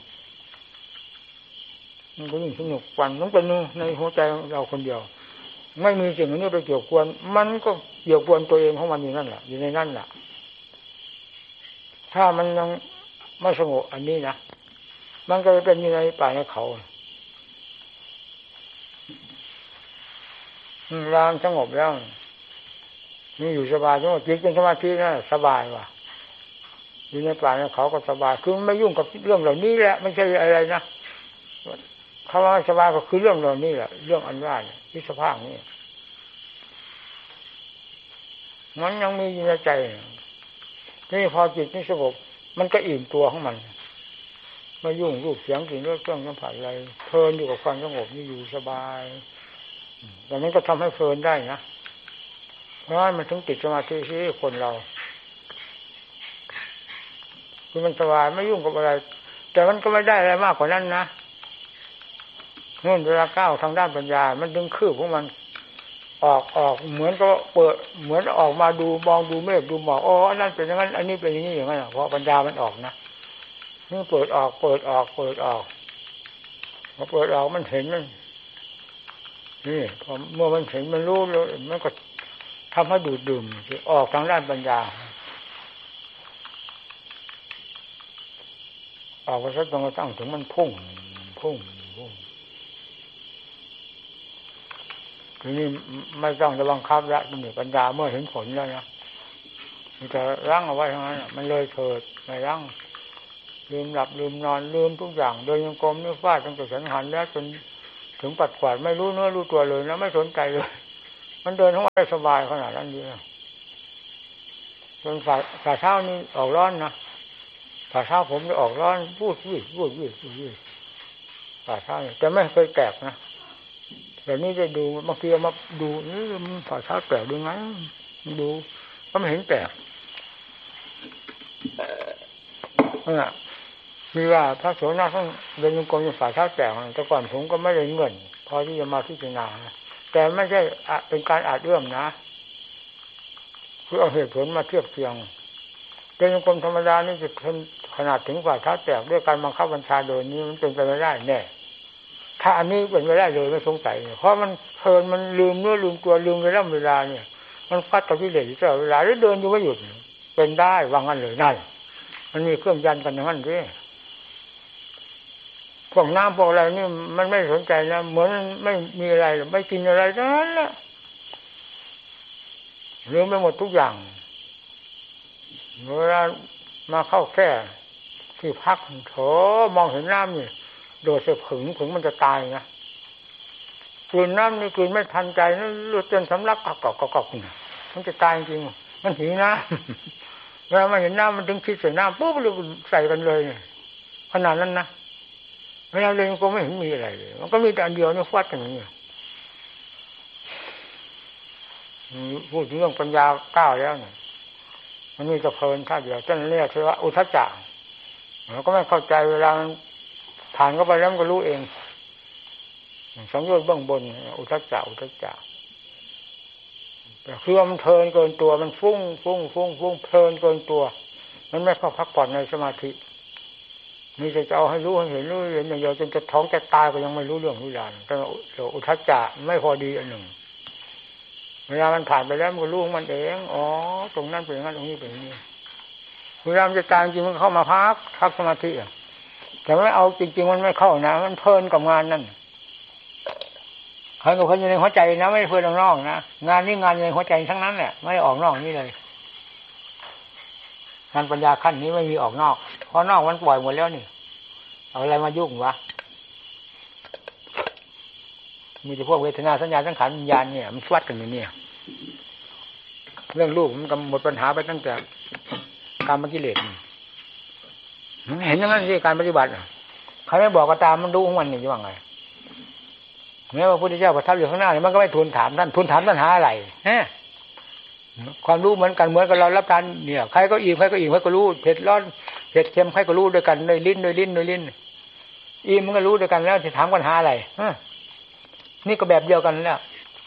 มันก็ยิ่งสนุกกว่าต้องเป็นในหัวใจเราคนเดียวไม่มีสิ่งนี้ไปเกี่ยวกวนมันก็เกี่ยวกวนตัวเองของมันอยู่นั่นแหละอยู่ในนั่นแหละถ้ามันยังไม่สงบอันนี้นะมันก็เป็นอยู่ในป่าในเขารามสงบแล้วนี่อยู่สบายสงบจิตเป็นสมาธินะสบายว่ะอยู่ในป่าในเขาก็สบายคือไม่ยุ่งกับเรื่องเหล่านี้แหละไม่ใช่อะไรนะเขาว่าสบายก็คือเรื่องเหล่านี้แหละเรื่องอันว่าที่สภาพนี้มันยังมีอยู่ในใจนี่พอจิตนี่สงบมันก็อิ่มตัวของมันไม่ยุ่งรูปเสียงกลิ่นรสเครื่องสัมผัสอะไรเพลินอยู่กับความสงบนี่อยู่สบายแต่มันก็ทำให้เพลินได้นะเพราะมันถึงติดสมาธิที่คนเราคือมันสบายไม่ยุ่งกับอะไรแต่มันก็ไม่ได้อะไรมากกว่านั้นนะนู่นเวลาก้าวทางด้านปัญญามันดึงคืบของมันออกเหมือนก็เปิดเหมือนออกมาดูมองดูเมฆดูหมอกอ๋ออันนั้นเป็นอย่างนั้นอันนี้เป็นอย่างนี้อย่างนั้นเพราะปัญญามันออกนะนี่เปิดออกพอเปิดออกมันเห็นมันนี่พอเมื่อมันเห็นมันรู้แล้วมันก็ทำให้ดูดดื่มออกทางด้านปัญญาออกไปสักตรงกระทั่งถึงมันพุ่งทีนี้ไม่ต้องจะบังคับแล้วมันปัญญาเมื่อเห็นผลแล้วนะมันจะรั้งเอาไว้ทั้งนั้นมันเลยเถิดไม่รั้งลืมหลับลืมนอนลืมทุกอย่างโดยยังกรมนี่ฟาดตั้งแต่สังหารแล้วจนถึงปัดกวาดไม่รู้เนื้อรู้ตัวเลยนะไม่สนใจเลยมันเดินทั้งวันได้สบายขนาดนั้นดีจนฝ่าเท้านี่ออกร้อนนะฝ่าเท้าผมจะออกร้อนพูดฝ่าเท้าเนี่ยแต่ไม่เคยแตกนะแต่นี่จะดูบางทีมาดูนี่ฝ่าเท้าแตกดูไงดูก็ไม่เห็นแตกน่ะมีว่าพระโสดาต้องเดินจงกรมฝ่าเท้าแตกแต่ก่อนผมก็ไม่ได้เงินพอที่จะมาพิจารณาแต่ไม่ใช่เป็นการอาจเอื้อมนะคือเอาเหตุผลมาเทียบเทียงเดินจงกรมธรรมดานี่จะขนาดถึงฝ่าเท้าแตกด้วยการบังคับบัญชาโดยนี้มันเป็นไปไม่ได้แน่ถ้าอันนี้เป็นไปได้เลยไม่สงสัยเพราะมันเพลินมันลืมเนื้อลืมตัวลืมเวลาเนี่ยมันฟัดกับกิเลสอยู่ตลอดเวลาแล้วเดินอยู่ไม่หยุดเป็นได้วางงั้นเลยนั่นมันมีเครื่องยันกันอย่างนั้นสิพวกน้ำพวกอะไรนี่มันไม่สนใจนะเหมือนไม่มีอะไรไม่กินอะไรทั้งนั้นแหละลืมไปหมดทุกอย่างเวลามาเข้าแค่ที่พักโถมองเห็นน้ำนี่โดดเสียผึ่งมันจะตายนะกลืนน้ำนี่กลืนไม่ทันใจนั่นหลุดจนสำลักกอกมันจะตายจริงมันหิวน้ำเวลามาเห็นน้ำมันถึงคิดใส่น้ำปุ๊บเลยใส่กันเลยขนาดนั้นนะเวลาเรียนก็ไม่เห็นมีอะไรเลยมันก็มีแต่อันเดียวนี่ฟัดอย่างนี้พูดถึงเรื่องปัญญาก้าวแล้วเนี่ยมันมีแต่เพลินท่าเดียวจนเรียกว่าอุทจจะเราก็ไม่เข้าใจเวลาผ่านเข้าไปแล้วมันก็รู้เองสังโยชน์เบื้องบนอุทจจะแต่คือมันเพลินเกินตัวมันฟุ้งเพลินเกินตัวมันไม่เข้าพักผ่อนในสมาธิมีแต่จะเอาให้รู้ให้เห็นอย่างเดียวจนจะท้องจะตายก็ยังไม่รู้เรื่องรู้ราวแต่อุทจจะไม่พอดีอันหนึ่งเวลามันผ่านไปแล้วมันก็รู้ของมันเองอ๋อตรงนั้นเป็นอย่างนั้นตรงนี้เป็นอย่างนี้เวลามันจะตายจริงมันเข้ามาพักสมาธิแต่ไม่เอาจริงๆมันไม่เข้านะมันเพลินกับงานนั่นเพลินกับคนอยู่ในหัวใจนะไม่เพลินออกนอกนะงานนี้งานในหัวใจทั้งนั้นแหละไม่ได้ออกนอกนี่เลยงานปัญญาขั้นนี้ไม่มีออกนอกเพราะนอกมันปล่อยหมดแล้วนี่เอาอะไรมายุ่งวะมีแต่พวกเวทนาสัญญาสังขารวิญญาณเนี่ยมันฟวัดกันอยู่เนี่ยเรื่องรูปมันก็หมดปัญหาไปตั้งแต่กามกิเลสเห็นอย่างนั้นสิการปฏิบัติใครไม่บอกก็ตามมันรู้ของมันนี่จะว่าไงแม้ว่าพระพุทธเจ้าประทับอยู่ข้างหน้าเนี่ยมันก็ไม่ทูลถามท่านปัญหาอะไรฮะความรู้เหมือนกันเรารับทานเนี่ยใครก็อิ่มใครก็รู้เผ็ดร้อนเผ็ดเค็มใครก็รู้ด้วยกันด้วยลิ้นอิ่มมันก็รู้ด้วยกันแล้วจะถามปัญหาอะไรนี่ก็แบบเดียวกันแล้ว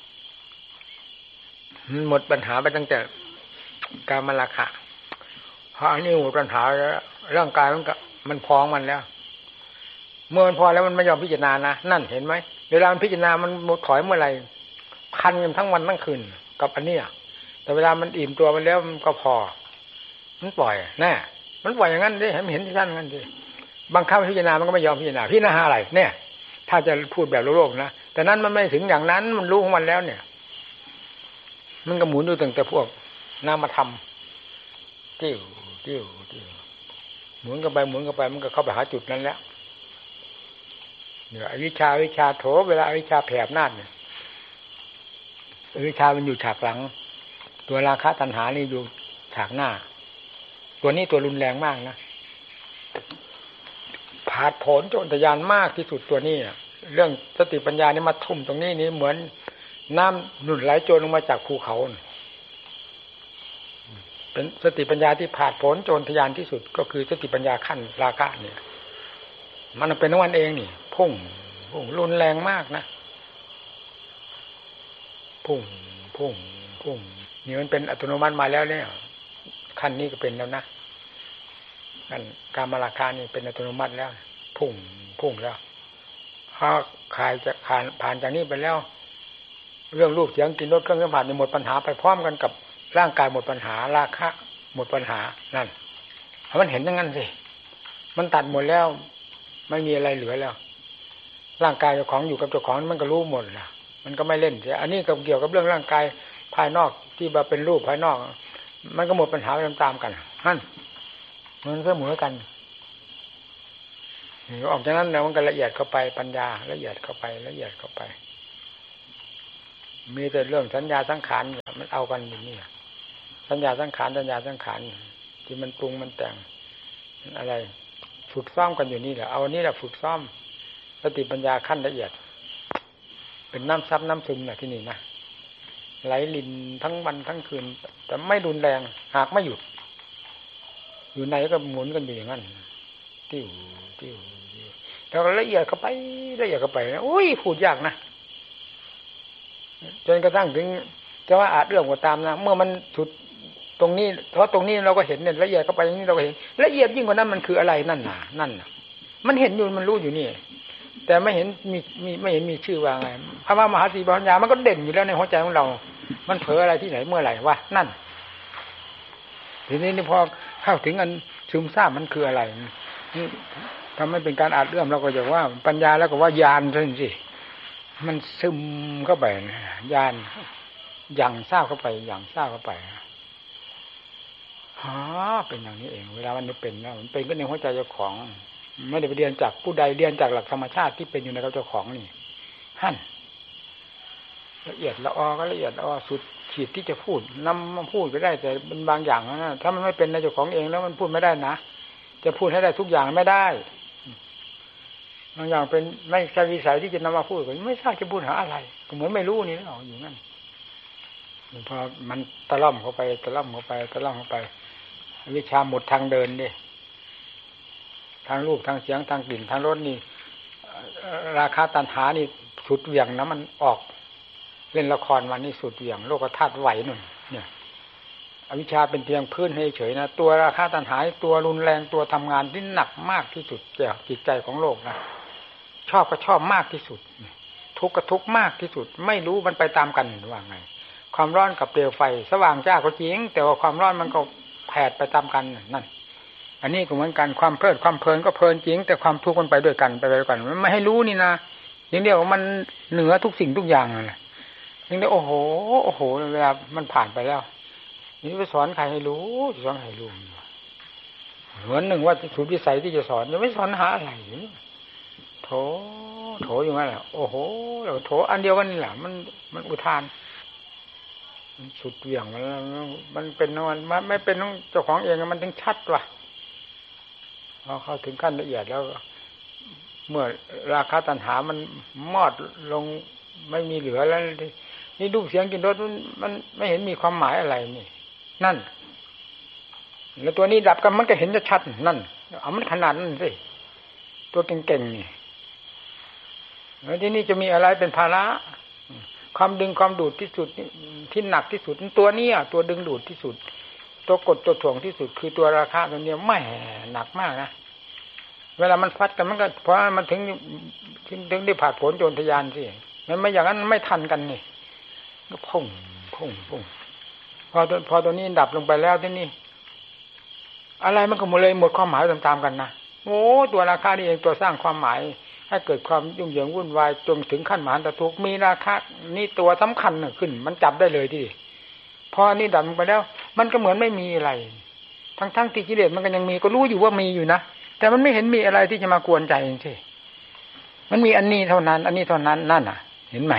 มันหมดปัญหาไปตั้งแต่กามราคะเพราะอันนี้หมดปัญหาแล้วร่างกายมันพองมันแล้วเมื่อมันพอแล้วมันไม่ยอมพิจารณานะนั่นเห็นไหมเวลามันพิจารณามันหมดถอยเมื่อไหร่พันกันทั้งวันทั้งคืนกับอันนี้แต่เวลามันอิ่มตัวมันแล้วมันก็พอมันปล่อยแน่มันปล่อยอย่างนั้นดิเห็นที่ท่านงั้นดิบางครั้งพิจารณามันก็ไม่ยอมพิจารณาพิจารณาอะไรเนี่ยถ้าจะพูดแบบโลกนะแต่นั้นมันไม่ถึงอย่างนั้นมันรู้ของมันแล้วเนี่ยมันก็หมุนอยู่ตั้งแต่พวกนามธรรมติ้วหมุนกันไปมันก็เข้าไปหาจุดนั้นแล้วเนี่ยอวิชชาโถเวลาอวิชชาแผ่อำนาจเนี่ยอวิชชามันอยู่ฉากหลังตัวราคะตัณหานี่อยู่ฉากหน้าตัวนี้ตัวรุนแรงมากนะผาดโผนโจรทะยานมากที่สุดตัวนี้เรื่องสติปัญญานี่มาทุ่มตรงนี้นี่เหมือนน้ำหนุนไหลโจรลงมาจากภูเขาเป็นสติปัญญาที่ผาดโผนโจรทะยานที่สุดก็คือสติปัญญาขั้นราคะเนี่ยมันเป็นของมันเองนี่พุ่งรุนแรงมากนะพุ่งนี่มันเป็นอัตโนมัติมาแล้วเนี่ยขั้นนี้ก็เป็นแล้วนะขั้นกามราคะนี่เป็นอัตโนมัติแล้วพุ่งแล้วถ้าผ่านจากนี้ไปแล้วเรื่องรูปเสียงกลิ่นรสเครื่องสัมผัสนี่หมดปัญหาไปพร้อมกันกับร่างกายหมดปัญหาราคะหมดปัญหานั่นมันเห็นอย่างนั้นสิมันตัดหมดแล้วไม่มีอะไรเหลือแล้วร่างกายเจ้าของอยู่กับเจ้าของมันก็รู้หมดนะมันก็ไม่เล่นเสียอันนี้ก็เกี่ยวกับเรื่องร่างกายภายนอกที่มาเป็นรูปภายนอกมันก็หมดปัญหาไปตามๆกันนั่นมันเสมอกันออกจากนั้นแล้วมันก็ละเอียดเข้าไปปัญญาละเอียดเข้าไปละเอียดเข้าไปมีแต่เรื่องสัญญาสังขารมันเอากันอยู่นี่สัญญาสังขารที่มันปรุงมันแต่งอะไรฝึกซ้อมกันอยู่นี่แหละเอานี่แหละฝึกซ้อมสติปัญญาขั้นละเอียดเป็นน้ำซับน้ำซึมนะที่นี่นะไหลลินทั้งวันทั้งคืนแต่ไม่รุนแรงหากไม่หยุดอยู่ไหนก็หมุนกันอยู่อย่างนั้นติ้วแล้วละเอียดเข้าไปละเอียดเข้าไปนะอุ้ยพูดยากนะจนกระทั่งถึงจะว่าอาจเรื่องก็ตามนะเมื่อมันสุดตรงนี้เพราะตรงนี้เราก็เห็นเนี่ยละเอียดเข้าไปอย่างนี้เราก็เห็นละเอียดยิ่งกว่านั้นมันคืออะไรนั่นน่ะมันเห็นอยู่มันรู้อยู่นี่แต่ไม่เห็นไม่เห็นมีชื่อว่าไงคำว่ามหาสีปัญญามันก็เด่นอยู่แล้วในหัวใจของเรามันเผลออะไรที่ไหนเมื่อไหร่วะนั่นทีนี้พอเข้าถึงอันซึมซาบมันคืออะไรนี่ทำให้เป็นการอาจเรื่องเราก็จะว่าปัญญาแล้วก็ว่าญาณนั่นสิมันซึมเข้าไปนะญาณอย่างทราบเข้าไปอย่างทราบเข้าไปเป็นอย่างนี้เองเวลามันเป็นแล้วมันเป็นก็ในหัวใจเจ้าของไม่ได้ไปเรียนจากผู้ใดเรียนจากหลักธรรมชาติที่เป็นอยู่ในเจ้าของนี่หั่นละเอียดละออก็ละเอียดละออสุดขีดที่จะพูดนำมาพูดก็ได้แต่เป็นบางอย่างนะถ้ามันไม่เป็นในเจ้าของเองแล้วมันพูดไม่ได้นะจะพูดให้ได้ทุกอย่างไม่ได้บางอย่างเป็นไม่ใช่วิสัยที่จะนำมาพูดก็ไม่ทราบจะพูดหาอะไรก็เหมือนไม่รู้นี่แล้วอยู่นั่นพอมันตะล่อมเข้าไปวิชาหมดทางเดินดิทางรูปทางเสียงทางกลิ่นทางรสนี่ราคะตัณหานี่สุดเหวี่ยงนะมันออกเล่นละครวันนี้สุดเหวี่ยงโลกธาตุไหวนุ่นเนี่ยอวิชชาเป็นเพียงพื้นให้เฉยนะตัวราคะตัณหาตัวรุนแรงตัวทำงานที่หนักมากที่สุดแก่จิตใจของโลกนะชอบก็ชอบมากที่สุดทุกข์ก็ทุกข์มากที่สุดไม่รู้มันไปตามกันว่าไงความร้อนกับเปลวไฟสว่างจ้าก็จริงแต่ว่าความร้อนมันก็แผดไปตามกันนั่นอันนี้ก็เหมือนกันความเพลิดความเพลินก็เพลินจริงแต่ความทุกข์มันไปด้วยกันมันไม่ให้รู้นี่นะอย่างเดียวมันเหนือทุกสิ่งทุกอย่างเลยอย่างเดียวโอ้โหเวลามันผ่านไปแล้วนี่ไปสอนใครให้รู้สอนใครรู้เหมือนหนึ่งว่าสุดวิสัยที่จะสอนยังไม่สอนหาอะไรโถอยู่นั่นแหละโอ้โหโถอันเดียวกันนี่แหละมันอุทานมันสุดเหวี่ยงมันเป็นมันไม่เป็นของเจ้าของเองมันถึงชัดว่ะพอเข้าถึงขั้นละเอียดแล้วเมื่อราคะตัณหามันมอดลงไม่มีเหลือแล้วนี่รูปเสียงกลิ่นรสมันไม่เห็นมีความหมายอะไรนี่นั่นแล้วตัวนี้ดับกันมันก็เห็นจะชัดนั่นเอามันขนาดนั้นสิตัวเก่งๆนี่แล้วที่นี่จะมีอะไรเป็นภาระความดึงความดูดที่สุดที่หนักที่สุดตัวนี้ตัวดึงดูดที่สุดตัวกดตัวถ่วงที่สุดคือตัวราคะตัวนี้ไม่หนักมากนะเวลามันฟัดกันมันก็เพราะมันถึงได้ผ่าผลโจรทยานสิมันไม่อย่างนั้นไม่ทันกันนี่ก็พุ่งพอตัวนี้ดับลงไปแล้วที่นี่อะไรมันก็หมดความหมายตามๆกันนะโอ้ตัวราคานี่เองตัวสร้างความหมายให้เกิดความยุ่งเหยิงวุ่นวายจนถึงขั้นมหันตทุกข์มีราคานี่ตัวสำคัญขึ้นมันจับได้เลยที่พอนี่ดับลงไปแล้วมันก็เหมือนไม่มีอะไรทั้งที่กิเลสมันก็ยังมีก็รู้อยู่ว่ามีอยู่นะแต่มันไม่เห็นมีอะไรที่จะมากวนใจเองใช่มันมีอันนี้เท่านั้นนั่นน่ะเห็นไหม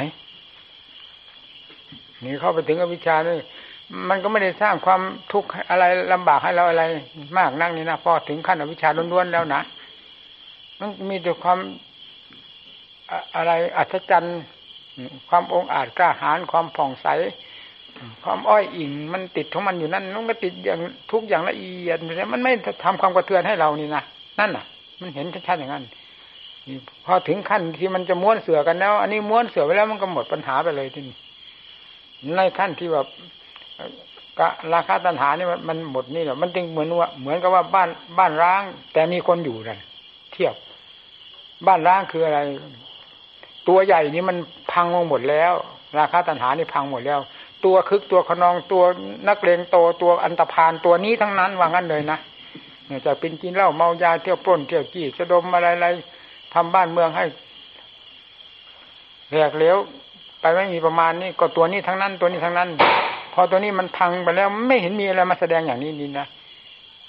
นี่เข้าไปถึงอวิชชานี่มันก็ไม่ได้สร้างความทุกข์อะไรลำบากให้เราอะไรมากนักนี่นะพอถึงขั้นอวิชชาล้วนๆแล้วนะมันมีแต่ความอะไรอัศจรรย์ความองอาจกล้าหาญความผ่องใสความอ้อยอิงมันติดของมันอยู่นั่นมันก็ติดอย่างทุกอย่างละเอียดมันไม่ทำความกระเทือนให้เรานี่นะนั่นน่ะมันเห็นชัดๆอย่างนั้นพอถึงขั้นที่มันจะม้วนเสือกันแล้วอันนี้ม้วนเสือไปแล้วมันก็หมดปัญหาไปเลยทีนี้ในขั้นที่แบบราคาตัณหานี่มันหมดนี่แหละมันจึงเหมือนกับว่าบ้านร้างแต่มีคนอยู่นั่นเทียบบ้านร้างคืออะไรตัวใหญ่นี่มันพังลงหมดแล้วราคาตัณหานี่พังหมดแล้วตัวคึกตัวขนองตัวนักเลงโตตัวอันตพาลตัวนี้ทั้งนั้นว่างั้นเลยนะจะเป็นกินเหล้าเมายาเที่ยวปล้นเที่ยวจี้สะดมอะไรทำบ้านเมืองให้แหลกเหลวไปไม่มีประมาณนี้ก็ตัวนี้ทั้งนั้นพอตัวนี้มันพังไปแล้วไม่เห็นมีอะไรมาแสดงอย่างนี้นี่นะ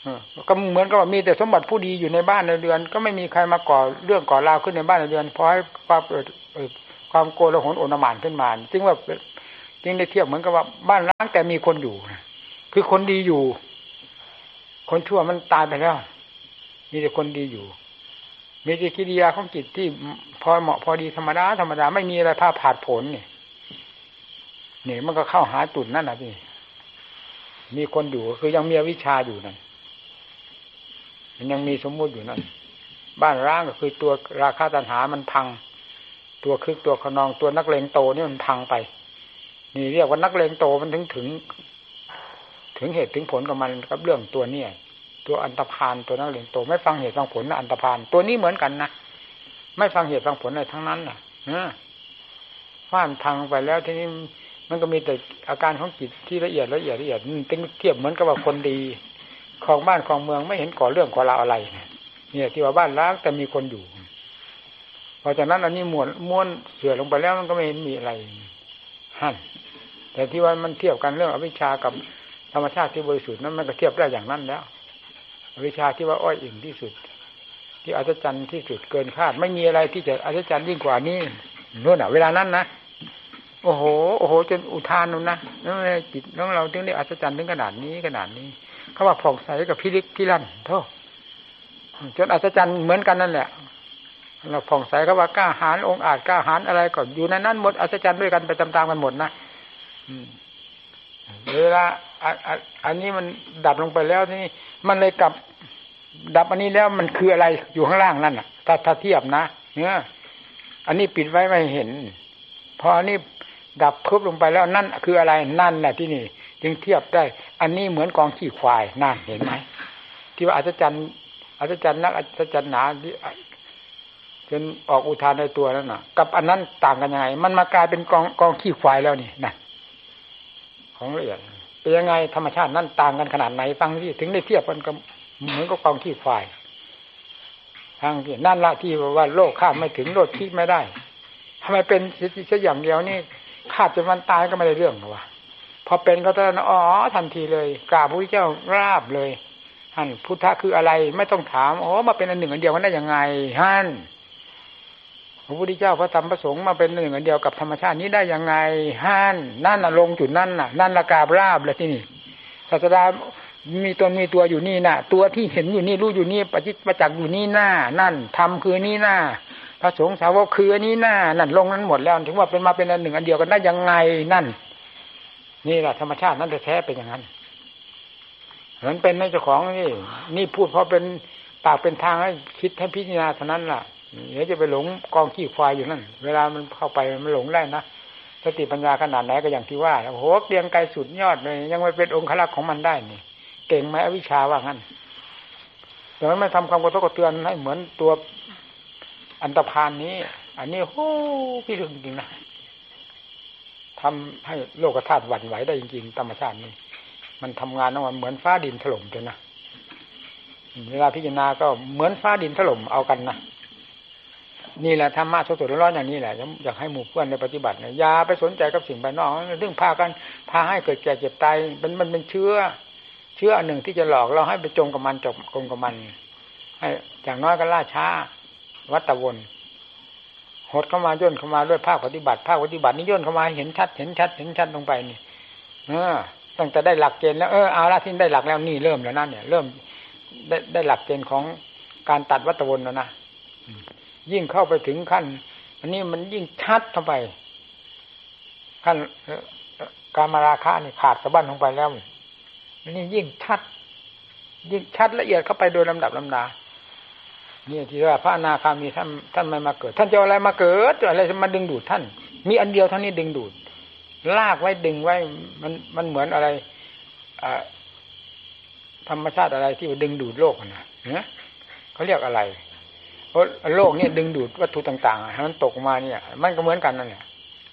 ก็เหมือนกับว่ามีแต่สมบัติผู้ดีอยู่ในบ้านในเรือนก็ไม่มีใครมาก่อเรื่องก่อราวขึ้นในบ้านในเรือนพอให้ความโกลาหลโอลหม่านขึ้นมาจึงว่าจึงได้เทียบเหมือนกับว่าบ้านร้างแต่มีคนอยู่คือคนดีอยู่คนชั่วมันตายไปแล้วมีแต่คนดีอยู่มีแต่กิริยาของจิตที่พอเหมาะพอดีธรรมดาไม่มีอะไรพาผาดผลนี่มันก็เข้าหาจุดนั่นนะพี่มีคนอยู่คือยังมีวิชาอยู่นั่นมันยังมีสมมุติอยู่นั่นบ้านร้างก็คือตัวราคะตัณหามันพังตัวคึกตัวขนองตัวนักเลงโตนี่มันพังไปนี่เรียกว่านักเลงโตมันถึงเหตุถึงผลกับมันกับเรื่องตัวเนี่ยตัวอันตพาลตัวนักเลงโตไม่ฟังเหตุฟังผลนะอันตพาลตัวนี้เหมือนกันนะไม่ฟังเหตุฟังผลอะไรทั้งนั้นน่ะฟ้านพังไปแล้วทีนี้มันก็มีแต่อาการของจิตที่ละเอียดตึงเทียบเหมือนกับว่าคนดีของบ้านของเมืองไม่เห็นก่อเรื่องก่อราวอะไรเนี่ยที่ว่าบ้านร้างแต่มีคนอยู่เพราะฉะนั้นอันนี้ม้วนเสื่อลงไปแล้วมันก็ไม่เห็นมีอะไรหั่นแต่ที่ว่ามันเทียบกันเรื่องอวิชชากับธรรมชาติที่บริสุทธิ์นั้นมันก็เทียบได้อย่างนั้นแล้วอวิชชาที่ว่าอ้อยอิ่งที่สุดที่อัศจรรย์ที่สุดเกินคาดไม่มีอะไรที่จะอัศจรรย์ยิ่งกว่านี้นู่นน่ะเวลานั้นนะโอ้โหจนอุทานนู่นนะนั่นจิตของเราถึงได้อัศจรรย์ถึงขนาดนี้เขาว่าผ่องใสกับพิลึกพิลั่นโธ่จนอัศจรรย์เหมือนกันนั่นแหละเราผ่องใสเขาว่ากล้าหาญองค์อาจกล้าหาญอะไรก็อยู่ในนั้นหมดอัศจรรย์ด้วยกันไปตามๆกันหมดนะเวลาอันนี้มันดับลงไปแล้วที่นี่มันเลยกลับดับอันนี้แล้วมันคืออะไรอยู่ข้างล่างนั่นน่ะถ้าเทียบนะเนี่ยอันนี้ปิดไว้ไม่เห็นพออันนี้ดับพึบลงไปแล้วนั่นคืออะไรนั่นแหละที่นี่จึงเทียบได้อันนี้เหมือนกองขี้ควายนั่นเห็นไหมที่ว่าอัศจรรย์นักอัศจรรย์หนาจนออกอุทานในตัวนั่นน่ะกับอันนั้นต่างกันยังไงมันมากลายเป็นกองขี้ควายแล้วนี่นั่นของละเอียดเป็นยังไงธรรมชาตินั่นต่างกันขนาดไหนฟังที่ถึงได้เทียบกันกับเหมือนกับกองขี้ควายทางที่นั่นละที่ว่าโลกข้ามไม่ถึงโลกคิดไม่ได้ทำไมเป็นเสียอย่างเดียวนี่ขาดจนวันตายก็ไม่ได้เรื่องหรอวะพอเป็นก็ตอนทันทีเลยกราบพระพุทธเจ้าราบเลยท่านพุทธะคืออะไรไม่ต้องถามมาเป็นอันหนึ่งอันเดียวกันได้ยังไงท่านพระพุทธเจ้าพระธรรมพระสงฆ์มาเป็นหนึ่งอันเดียวกับธรรมชาตินี้ได้ยังไงท่านนั่นน่ะลงจุดนั่นน่ะนั่นละกราบราบเลยที่นี่ศาสดามีตนมีตัวอยู่นี่น่ะตัวที่เห็นอยู่นี่รู้อยู่นี่ประจักษ์อยู่นี่หน้านั่นธรรมคือนี่หน้าพระสงฆ์สาวกคืออันนี้หน้านั่นลงนั้นหมดแล้วถึงว่าเป็นมาเป็นอันหนึ่งอันเดียวกันได้ยังไงนั่นนี่แหละธรรมชาตินั้นแท้ๆเป็นอย่างนั้นมันเป็นในเจ้าของนี่พูดเพราะเป็นปากเป็นทางให้คิดให้พิจารณาเท่านั้นล่ะเดี๋ยวจะไปหลงกองขี้ควายอยู่นั่นเวลามันเข้าไปมันหลงได้นะสติปัญญาขนาดไหนก็อย่างที่ว่าโอ้โหเรียงไกลสุดยอดเลยยังไม่เป็นองค์ลักษณ์ของมันได้นี่เก่งไหมอวิชชาว่างั้นแต่มันไม่ทำความกระทบกระเทือนให้เหมือนตัวอันตพาลนี้อันนี้โอ้พี่ลึกจริงนะทำให้โลกธาตุหวั่นไหวได้จริงๆธรรมชาตินี่มันทำงานของมันเหมือนฟ้าดินถล่มจนนะเวลาพิจารณาก็เหมือนฟ้าดินถล่มเอากันนะนี่แหละธรรมะสดๆร้อนๆอย่างนี้แหละอยากให้หมู่เพื่อนในปฏิบัติเนี่ยอย่าไปสนใจกับสิ่งภายนอกเรื่องพาให้เกิดแก่เจ็บตายมันเป็นเชื้ออันหนึ่งที่จะหลอกเราให้ไปจมกับมันให้อย่างน้อยก็ล่าช้าวัฏวนหดเข้ามาย่นเข้ามาด้วยภาคปฏิบัตินี่ย่นเข้ามาเห็นชัดลงไปนี่ตั้งแต่ได้หลักเกณฑ์แล้วเอาละที่ได้หลักแล้วนี่เริ่มแล้วนั่นเนี่ยเริ่มได้หลักเกณฑ์ของการตัดวัฏวนแล้วนะยิ่งเข้าไปถึงขั้นอันนี้มันยิ่งชัดเข้าไปขั้นกามราคะนี่ขาดสะบั้นลงไปแล้วนี่ยิ่งชัดละเอียดเข้าไปโดยลำดับลำดานี่ที่ว่าพระอนาคามีท่านไม่มาเกิดท่านจะอะไรมาเกิดอะไรมาดึงดูดท่านมีอันเดียวเท่านี้ดึงดูดลากไว้ดึงไว้มันเหมือนอะไรธรรมชาติอะไรที่ดึงดูดโลกนะเขาเรียกอะไรเพราะโลกนี่ดึงดูดวัตถุต่างๆให้มันตกมาเนี่ยมันก็เหมือนกันนั่นแหละ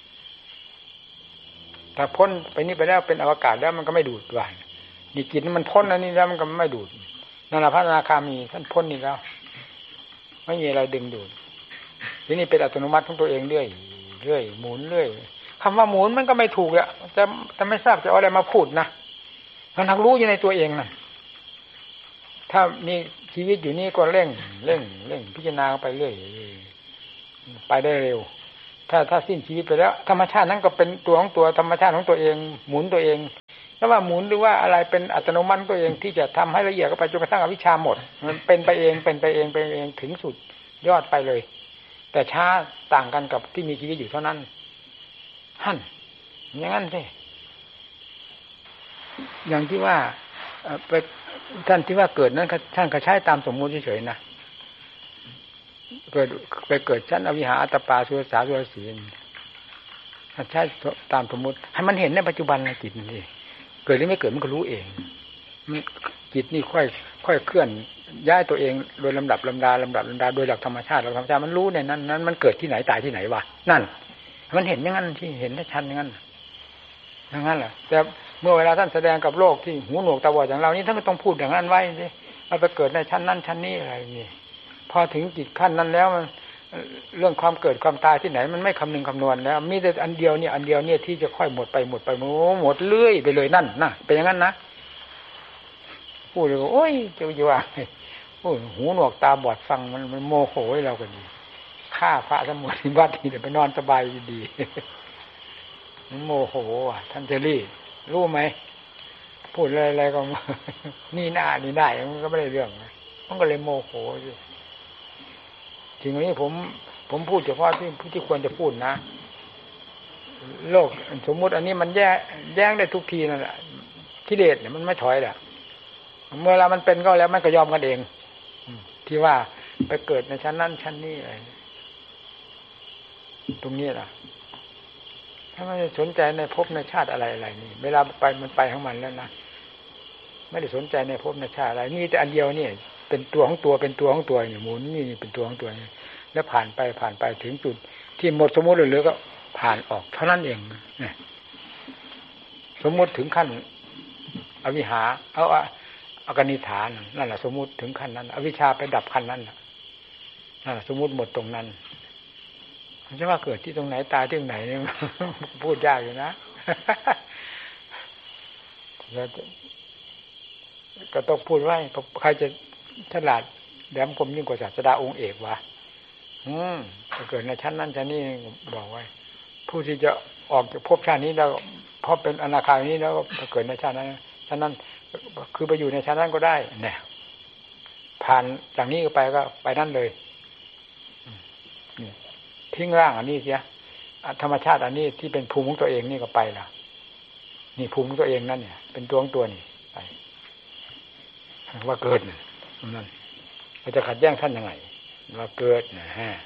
ถ้าพ้นไปนี่ไปแล้วเป็นอวกาศแล้วมันก็ไม่ดูดว่านี่จิตมันพ้นอันนี้แล้วมันก็ไม่ดูดนั่นแหละพระอนาคามีท่านพ้นนี่แล้วไม่มีอะไรดึงดูดทีนี้เป็นอัตโนมัติของตัวเองเรื่อยหมุนเรื่อยคำว่าหมุนมันก็ไม่ถูกอ่ะจะไม่ทราบจะเอาอะไรมาพูดนะมันทักรู้อยู่ในตัวเองน่ะถ้ามีชีวิตอยู่นี่ก็เร่งพิจารณาไปเรื่อยไปได้เร็วถ้าสิ้นชีวิตไปแล้วธรรมชาตินั้นก็เป็นตัวของตัวธรรมชาติของตัวเองหมุนตัวเองแล้วว่าหมุนหรือว่าอะไรเป็นอัตโนมัติตัวเองที่จะทำให้ละเอียดเข้าไปจนกระทั่งอวิชชาหมดมันเป็นไปเองถึงสุดยอดไปเลยแต่ช้าต่างกันกับที่มีชีวิตอยู่เท่านั้นหั่นอย่างนั้นสิอย่างที่ว่าไปท่านที่ว่าเกิดนั้นท่านก็ใช้ตามสมมุติเฉยๆนะเกิดชั้นอวิหาอัตตปาสุรสาสุรสีท่านใช้ตามสมมุติให้มันเห็นในปัจจุบันในจิตนี่เกิดหรือไม่เกิดมันก็รู้เองจิตนี่ค่อยเคลื่อนย้ายตัวเองโดยลำดับลำดาโดยหลักธรรมชาติมันรู้ในนั้นมันเกิดที่ไหนตายที่ไหนวะนั่นมันเห็นอย่างนั้นที่เห็นได้ชัดอย่างนั้นแหละแต่เมื่อเวลาท่านแสดงกับโลกที่หูหนวกตาบอดอย่างเรานี่ท่านก็ต้องพูดอย่างนั้นไว้สิเราไปเกิดในชั้นนั้นชั้นนี้อะไรนี่พอถึงจิตขั้นนั้นแล้วมันเรื่องความเกิดความตายที่ไหนมันไม่คำนึงคำนวณแล้วมีแต่อันเดียวเนี่ยที่จะค่อยหมดไปหมดเรื่อยไปเลยนั่นนะเป็นอย่างนั้นนะพูดเลยโอ้ยจะว่าโอ้หูหนวกตาบอดฟังมันโมโหให้เราก็ดีฆ่าพระสมุทรที่วัดนี่เดี๋ยวไปนอนสบายดีโมโหท่านเจรี่รู้ไหมพูดอะไรก็นี่หน้านี่ได้มันก็ไม่ได้เรื่องมันก็เลยโมโหอยู่จริงๆนี้ผมพูดเฉพาะที่ควรจะพูดนะโลกสมมุติอันนี้มันแย้งได้ทุกทีนั่นแหละกิเลสเนี่ยมันไม่ถอยแหละเมื่อเรามันเป็นก็แล้วมันก็ยอมกันเองที่ว่าไปเกิดในชั้นนั้นชั้นนี้อะไรตรงนี้ล่ะถ้าไม่สนใจในภพในชาติอะไรนี่เวลาไปมันไปของมันแล้วนะไม่ได้สนใจในภพในชาติอะไรนี่แต่อันเดียวนี่เป็นตัวของตัวนี่หมุนนี่เป็นตัวของตัวนี่แล้วผ่านไปถึงจุดที่หมดสมมติเหลือก็ผ่านออกเท่านั้นเองเนี่ยสมมติถึงขั้นอวิหาเอากนิฐานนั่นแหละสมมติถึงขั้นนั้นอวิชชาไปดับขั้นนั้นนั่นแหละสมมติหมดตรงนั้นมันจะว่าเกิดที่ตรงไหนตายที่ตรงไหนเนี่ยพูดยากอยู่นะก็ต้องพูดไว้ใครจะฉลาดแหลมคมยิ่งกว่าศาสดาองค์เอกวะจะเกิดในชั้นนั้นชั้นนี้บอกไว้ผู้ที่จะออกจากภพชาตินี้แล้วพอเป็นอนาคานี้แล้วก็เกิดในชาตินั้นคือไปอยู่ในชั้นนั้นก็ได้เนี่ยผ่านจากนี้ก็ไปนั่นเลยทิ้งร่างอันนี้เสียธรรมชาติอันนี้ที่เป็นภูมิของตัวเองนี่ก็ไปละนี่ภูมิของตัวเองนั่นเนี่ยเป็นตัวของตัวนี่ไปว่าเกิดนั่นเราจะขัดแย้งท่านยังไงว่าเกิดนะฮะ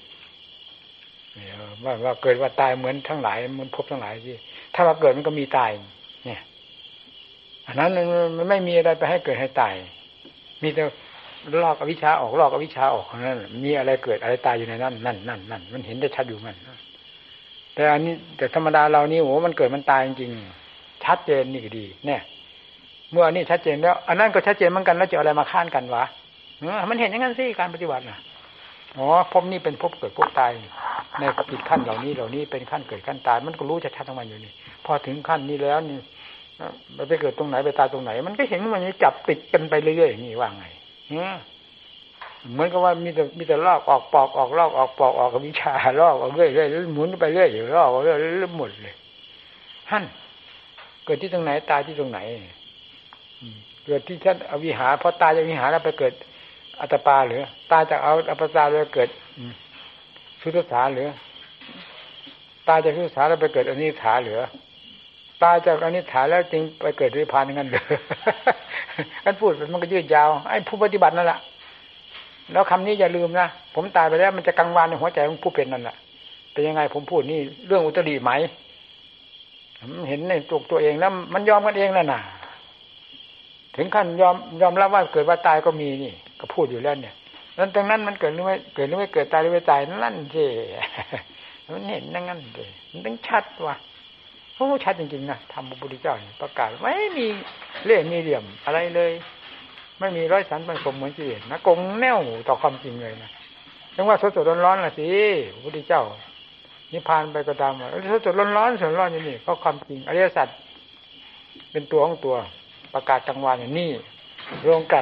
ว่าเกิดว่าตายเหมือนทั้งหลายเหมือนภพทั้งหลายที่ถ้าว่าเกิดมันก็มีตายเนี่ยอันนั้นมันไม่มีอะไรไปให้เกิดให้ตายมีแต่ลอกอวิชชาออกนั่นมีอะไรเกิดอะไรตายอยู่ในนั่นมันเห็นได้ชัดอยู่มันแต่อันนี้แต่ธรรมดาเรานี่โอ้มันเกิดมันตายจริงๆชัดเจนนี่ก็ดีเนี่ยเมื่ออันนี้ชัดเจนแล้วอันนั้นก็ชัดเจนเหมือนกันแล้วจะอะไรมาค้านกันวะมันเห็นอย่างนั้นสิการปฏิบัติน่ะอ๋อภพนี้เป็นภพเกิดภพตายในจิตขั้นเหล่านี้เป็นขั้นเกิดขั้นตายมันก็รู้ชัดๆทั้งมันอยู่นี่พอถึงขั้นนี้แล้วนี่ไปเกิดตรงไหนไปตายตรงไหนมันก็เห็นมันจับติดกันไปเรื่อยๆอย่างนี้ว่าไงเหมือนกับว่ามีแต่ลอกออกปอกออกลอกออกปอกออกกับวิชาลอกออกเรื่อยๆหมุนไปเรื่อยอยู่ลอกเรื่อยๆหมดเลยหั่นเกิดที่ตรงไหนตายที่ตรงไหนเกิดที่ชั้นอวิหารพอตายจากวิหารแล้วไปเกิดอัตตปาหรือตายจากเอาอัปปสาแล้วเกิดสุทธสาหรือตายจากสุทธสาแล้วไปเกิดอนิถาหรือตายจากอนิถาแล้วจึงไปเกิดนิพพานงั้นเหรอกันพูดมันก็ยืดยาวไอ้ผู้ปฏิบัตินั่นแหละแล้วคำนี้อย่าลืมนะผมตายไปแล้วมันจะกังวานในหัวใจของผู้เป็นนั่นแหละเป็นยังไงผมพูดนี่เรื่องอุตริไหมเห็นในตัวเองแล้วมันยอมกันเองแล้วน่ะถึงขั้นยอมรับว่าเกิดว่าตายก็มีนี่ก็พูดอยู่แล้วเนี่ยแล้วตรงนั้นมันเกิดหรือไม่เกิดตายหรือไม่ตายนั่นสิมันเห็นนั่นงั้นเลยมันต้องชัดว่ะโอ้ชัดจริงๆนะธรรมพระพุทธเจ้าประกาศไม่มีเล่ห์มีเหลี่ยมอะไรเลยไม่มีร้อยสันเป็นสมเหมือนกิเลสนะกงแน่วต่อความจริงเลยนะถึงว่าสดๆร้อนๆล่ะสิพระพุทธเจ้านิพพานไปก็ตามสดๆร้อนๆอยู่นี่ก็ความจริงอริยสัจเป็นตัวของตัวประกาศกลางวันอย่างนี้รวมกัน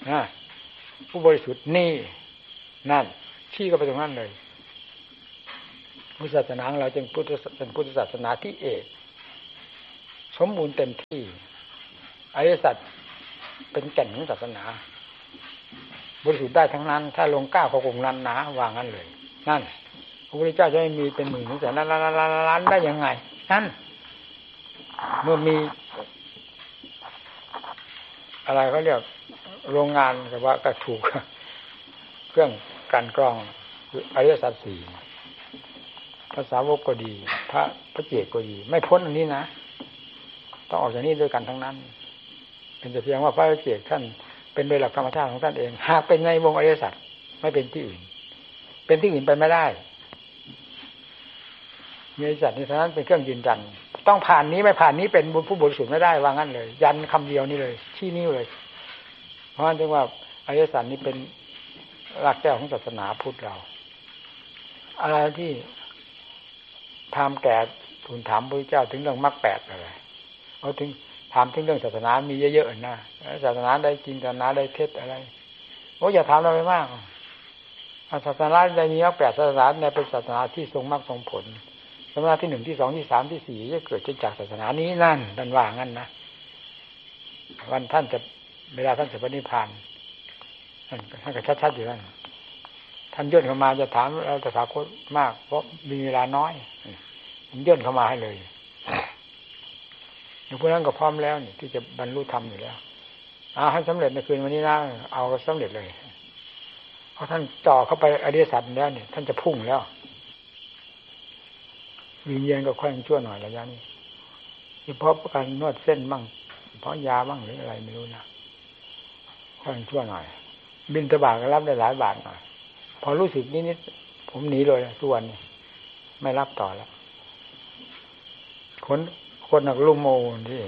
นะผู้บริสุทธิ์นี่นั่นชี้ก็ไปตรงนั้นเลยพุทธศาสนาของเราจึงเป็นพุทธศาสนาที่เอกสมบูรณ์เต็มที่อริยสัจเป็นแก่นของศาสนาบริสุทธิ์ได้ทั้งนั้นถ้าลงก้าวเข้ากลุ่มนั้นนะวางนั้นเลยนั่นพระพุทธเจ้าจะไม่มีเป็นหมื่นถึงแสนล้านได้ยังไงนั่นเมื่อมีอะไรเขาเรียกโรงงานแต่ว่าก็ถูกเครื่องกันกรองอริยสัจสี่ภาษาวกก็ดีพระเจกก็ดีไม่พ้นอันนี้นะต้องออกจากนี้ด้วยกันทั้งนั้นเป็นแต่เพียงว่าพระเจกท่านเป็นโดยหลักธรรมชาติของท่านเองหากเป็นในวงอริยสัจไม่เป็นที่อื่นเป็นที่อื่นไปไม่ได้อริยสัจนี้เท่านั้นเป็นเครื่องยืนยันต้องผ่านนี้ไม่ผ่านนี้เป็นผู้บริสุทธิ์ไม่ได้ว่างั้นเลยยันคำเดียวนี่เลยชี้นิ้วเลยเพราะฉะนั้นจึงว่าอริยสัจนี้เป็นหลักแก้วของศาสนาพุทธเราอะไรที่ถามแก่ทูลถามพระพุทธเจ้าถึงเรื่องมรรคแปดอะไรเอาถึงถามถึงเรื่องศาสนามีเยอะๆนะศาสนาได้จริงศาสนาได้เท็จอะไรโอ้อย่าถามเราไปมากศาสนาใดมีมรรคแปดศาสนาในเป็นศาสนาที่ทรงมรรคทรงผลศาสนาที่หนึ่งที่สองที่สามที่สี่จะเกิดจากศาสนานี้นั่นท่านว่างั้นนะวันท่านจะเวลาท่านจะปฏิพานท่านก็ชัดๆอยู่นั่นท่านย่นเข้ามาจะถามเราตถาคตมากเพราะมีเวลาน้อยผมย่นเข้ามาให้เลยอย่างพวกนั้นก็พร้อมแล้วนี่ที่จะบรรลุธรรมอยู่แล้วให้สำเร็จในคืนวันนี้นะเอาสำเร็จเลยเพราะท่านจ่อเข้าไปอริยสัจแล้วเนี่ยท่านจะพุ่งแล้ววิญญาณก็ค่อยชั่วหน่อยระยะนี้เฉพาะการนวดเส้นบ้างเพราะยาบ้างหรืออะไรไม่รู้นะค่อยชั่วหน่อยบิณฑบาตก็รับได้หลายบาทหน่อยพอรู้สึกนิดๆผมหนีเลยทุกวันนี้ไม่รับต่อแล้วคนหนักลุ่มโมที่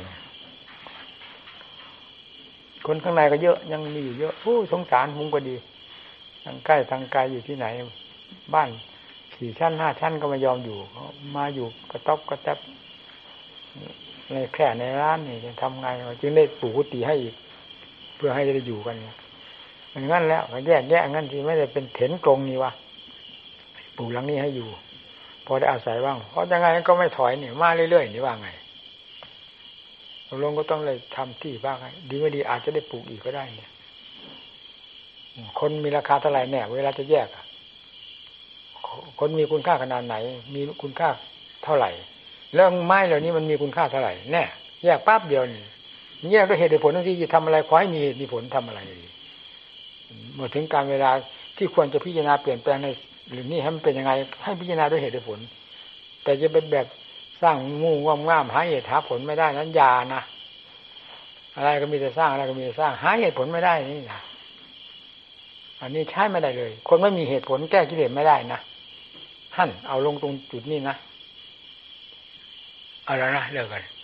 คนข้างในก็เยอะยังมีอยู่เยอะสงสารผมก็ดีทางใกล้ทางไกลอยู่ที่ไหนบ้าน4 ชั้น 5 ชั้นก็ไม่ยอมอยู่มาอยู่กระต๊อบกระแทบในแค่ในร้านนี่จะทำไงจึงได้ปลูกกุฏิให้อีกเพื่อให้ได้อยู่กันอย่างนั้นแล้วแยกงั้นที่ไม่ได้เป็นเถนกรงนี่วะปลูกหลังนี้ให้อยู่พอได้อาศัยบ้างเพราะยังไงก็ไม่ถอยนี่มาเรื่อยๆนี่ว่าไงลงก็ต้องเลยทำที่บ้างดีไม่ดีอาจจะได้ปลูกอีกก็ได้เนี่ยคนมีราคาเท่าไหร่เนี่ยเวลาจะแยกคนมีคุณค่าขนาดไหนมีคุณค่าเท่าไหร่แล้วไม้เหล่านี้มันมีคุณค่าเท่าไหร่แน่แยกปั๊บเดียวนี่แยกด้วยเหตุผลทั้งที่จะทำอะไรขอให้มีผลทำอะไรเมื่อถึงการเวลาที่ควรจะพิจารณาเปลี่ยนแปลงในหรือนี่ให้มันเป็นยังไงให้พิจารณาด้วยเหตุผลแต่จะเป็นแบบสร้างงูง่ามหาเหตุหาผลไม่ได้นั้นยานะอะไรก็มีแต่สร้างอะไรก็มีแต่สร้างหาเหตุผลไม่ได้นี่นะอันนี้ใช้ไม่ได้เลยคนไม่มีเหตุผลแก้กิเลสไม่ได้นะท่านเอาลงตรงจุดนี้นะเอาแล้วนะเลิกกัน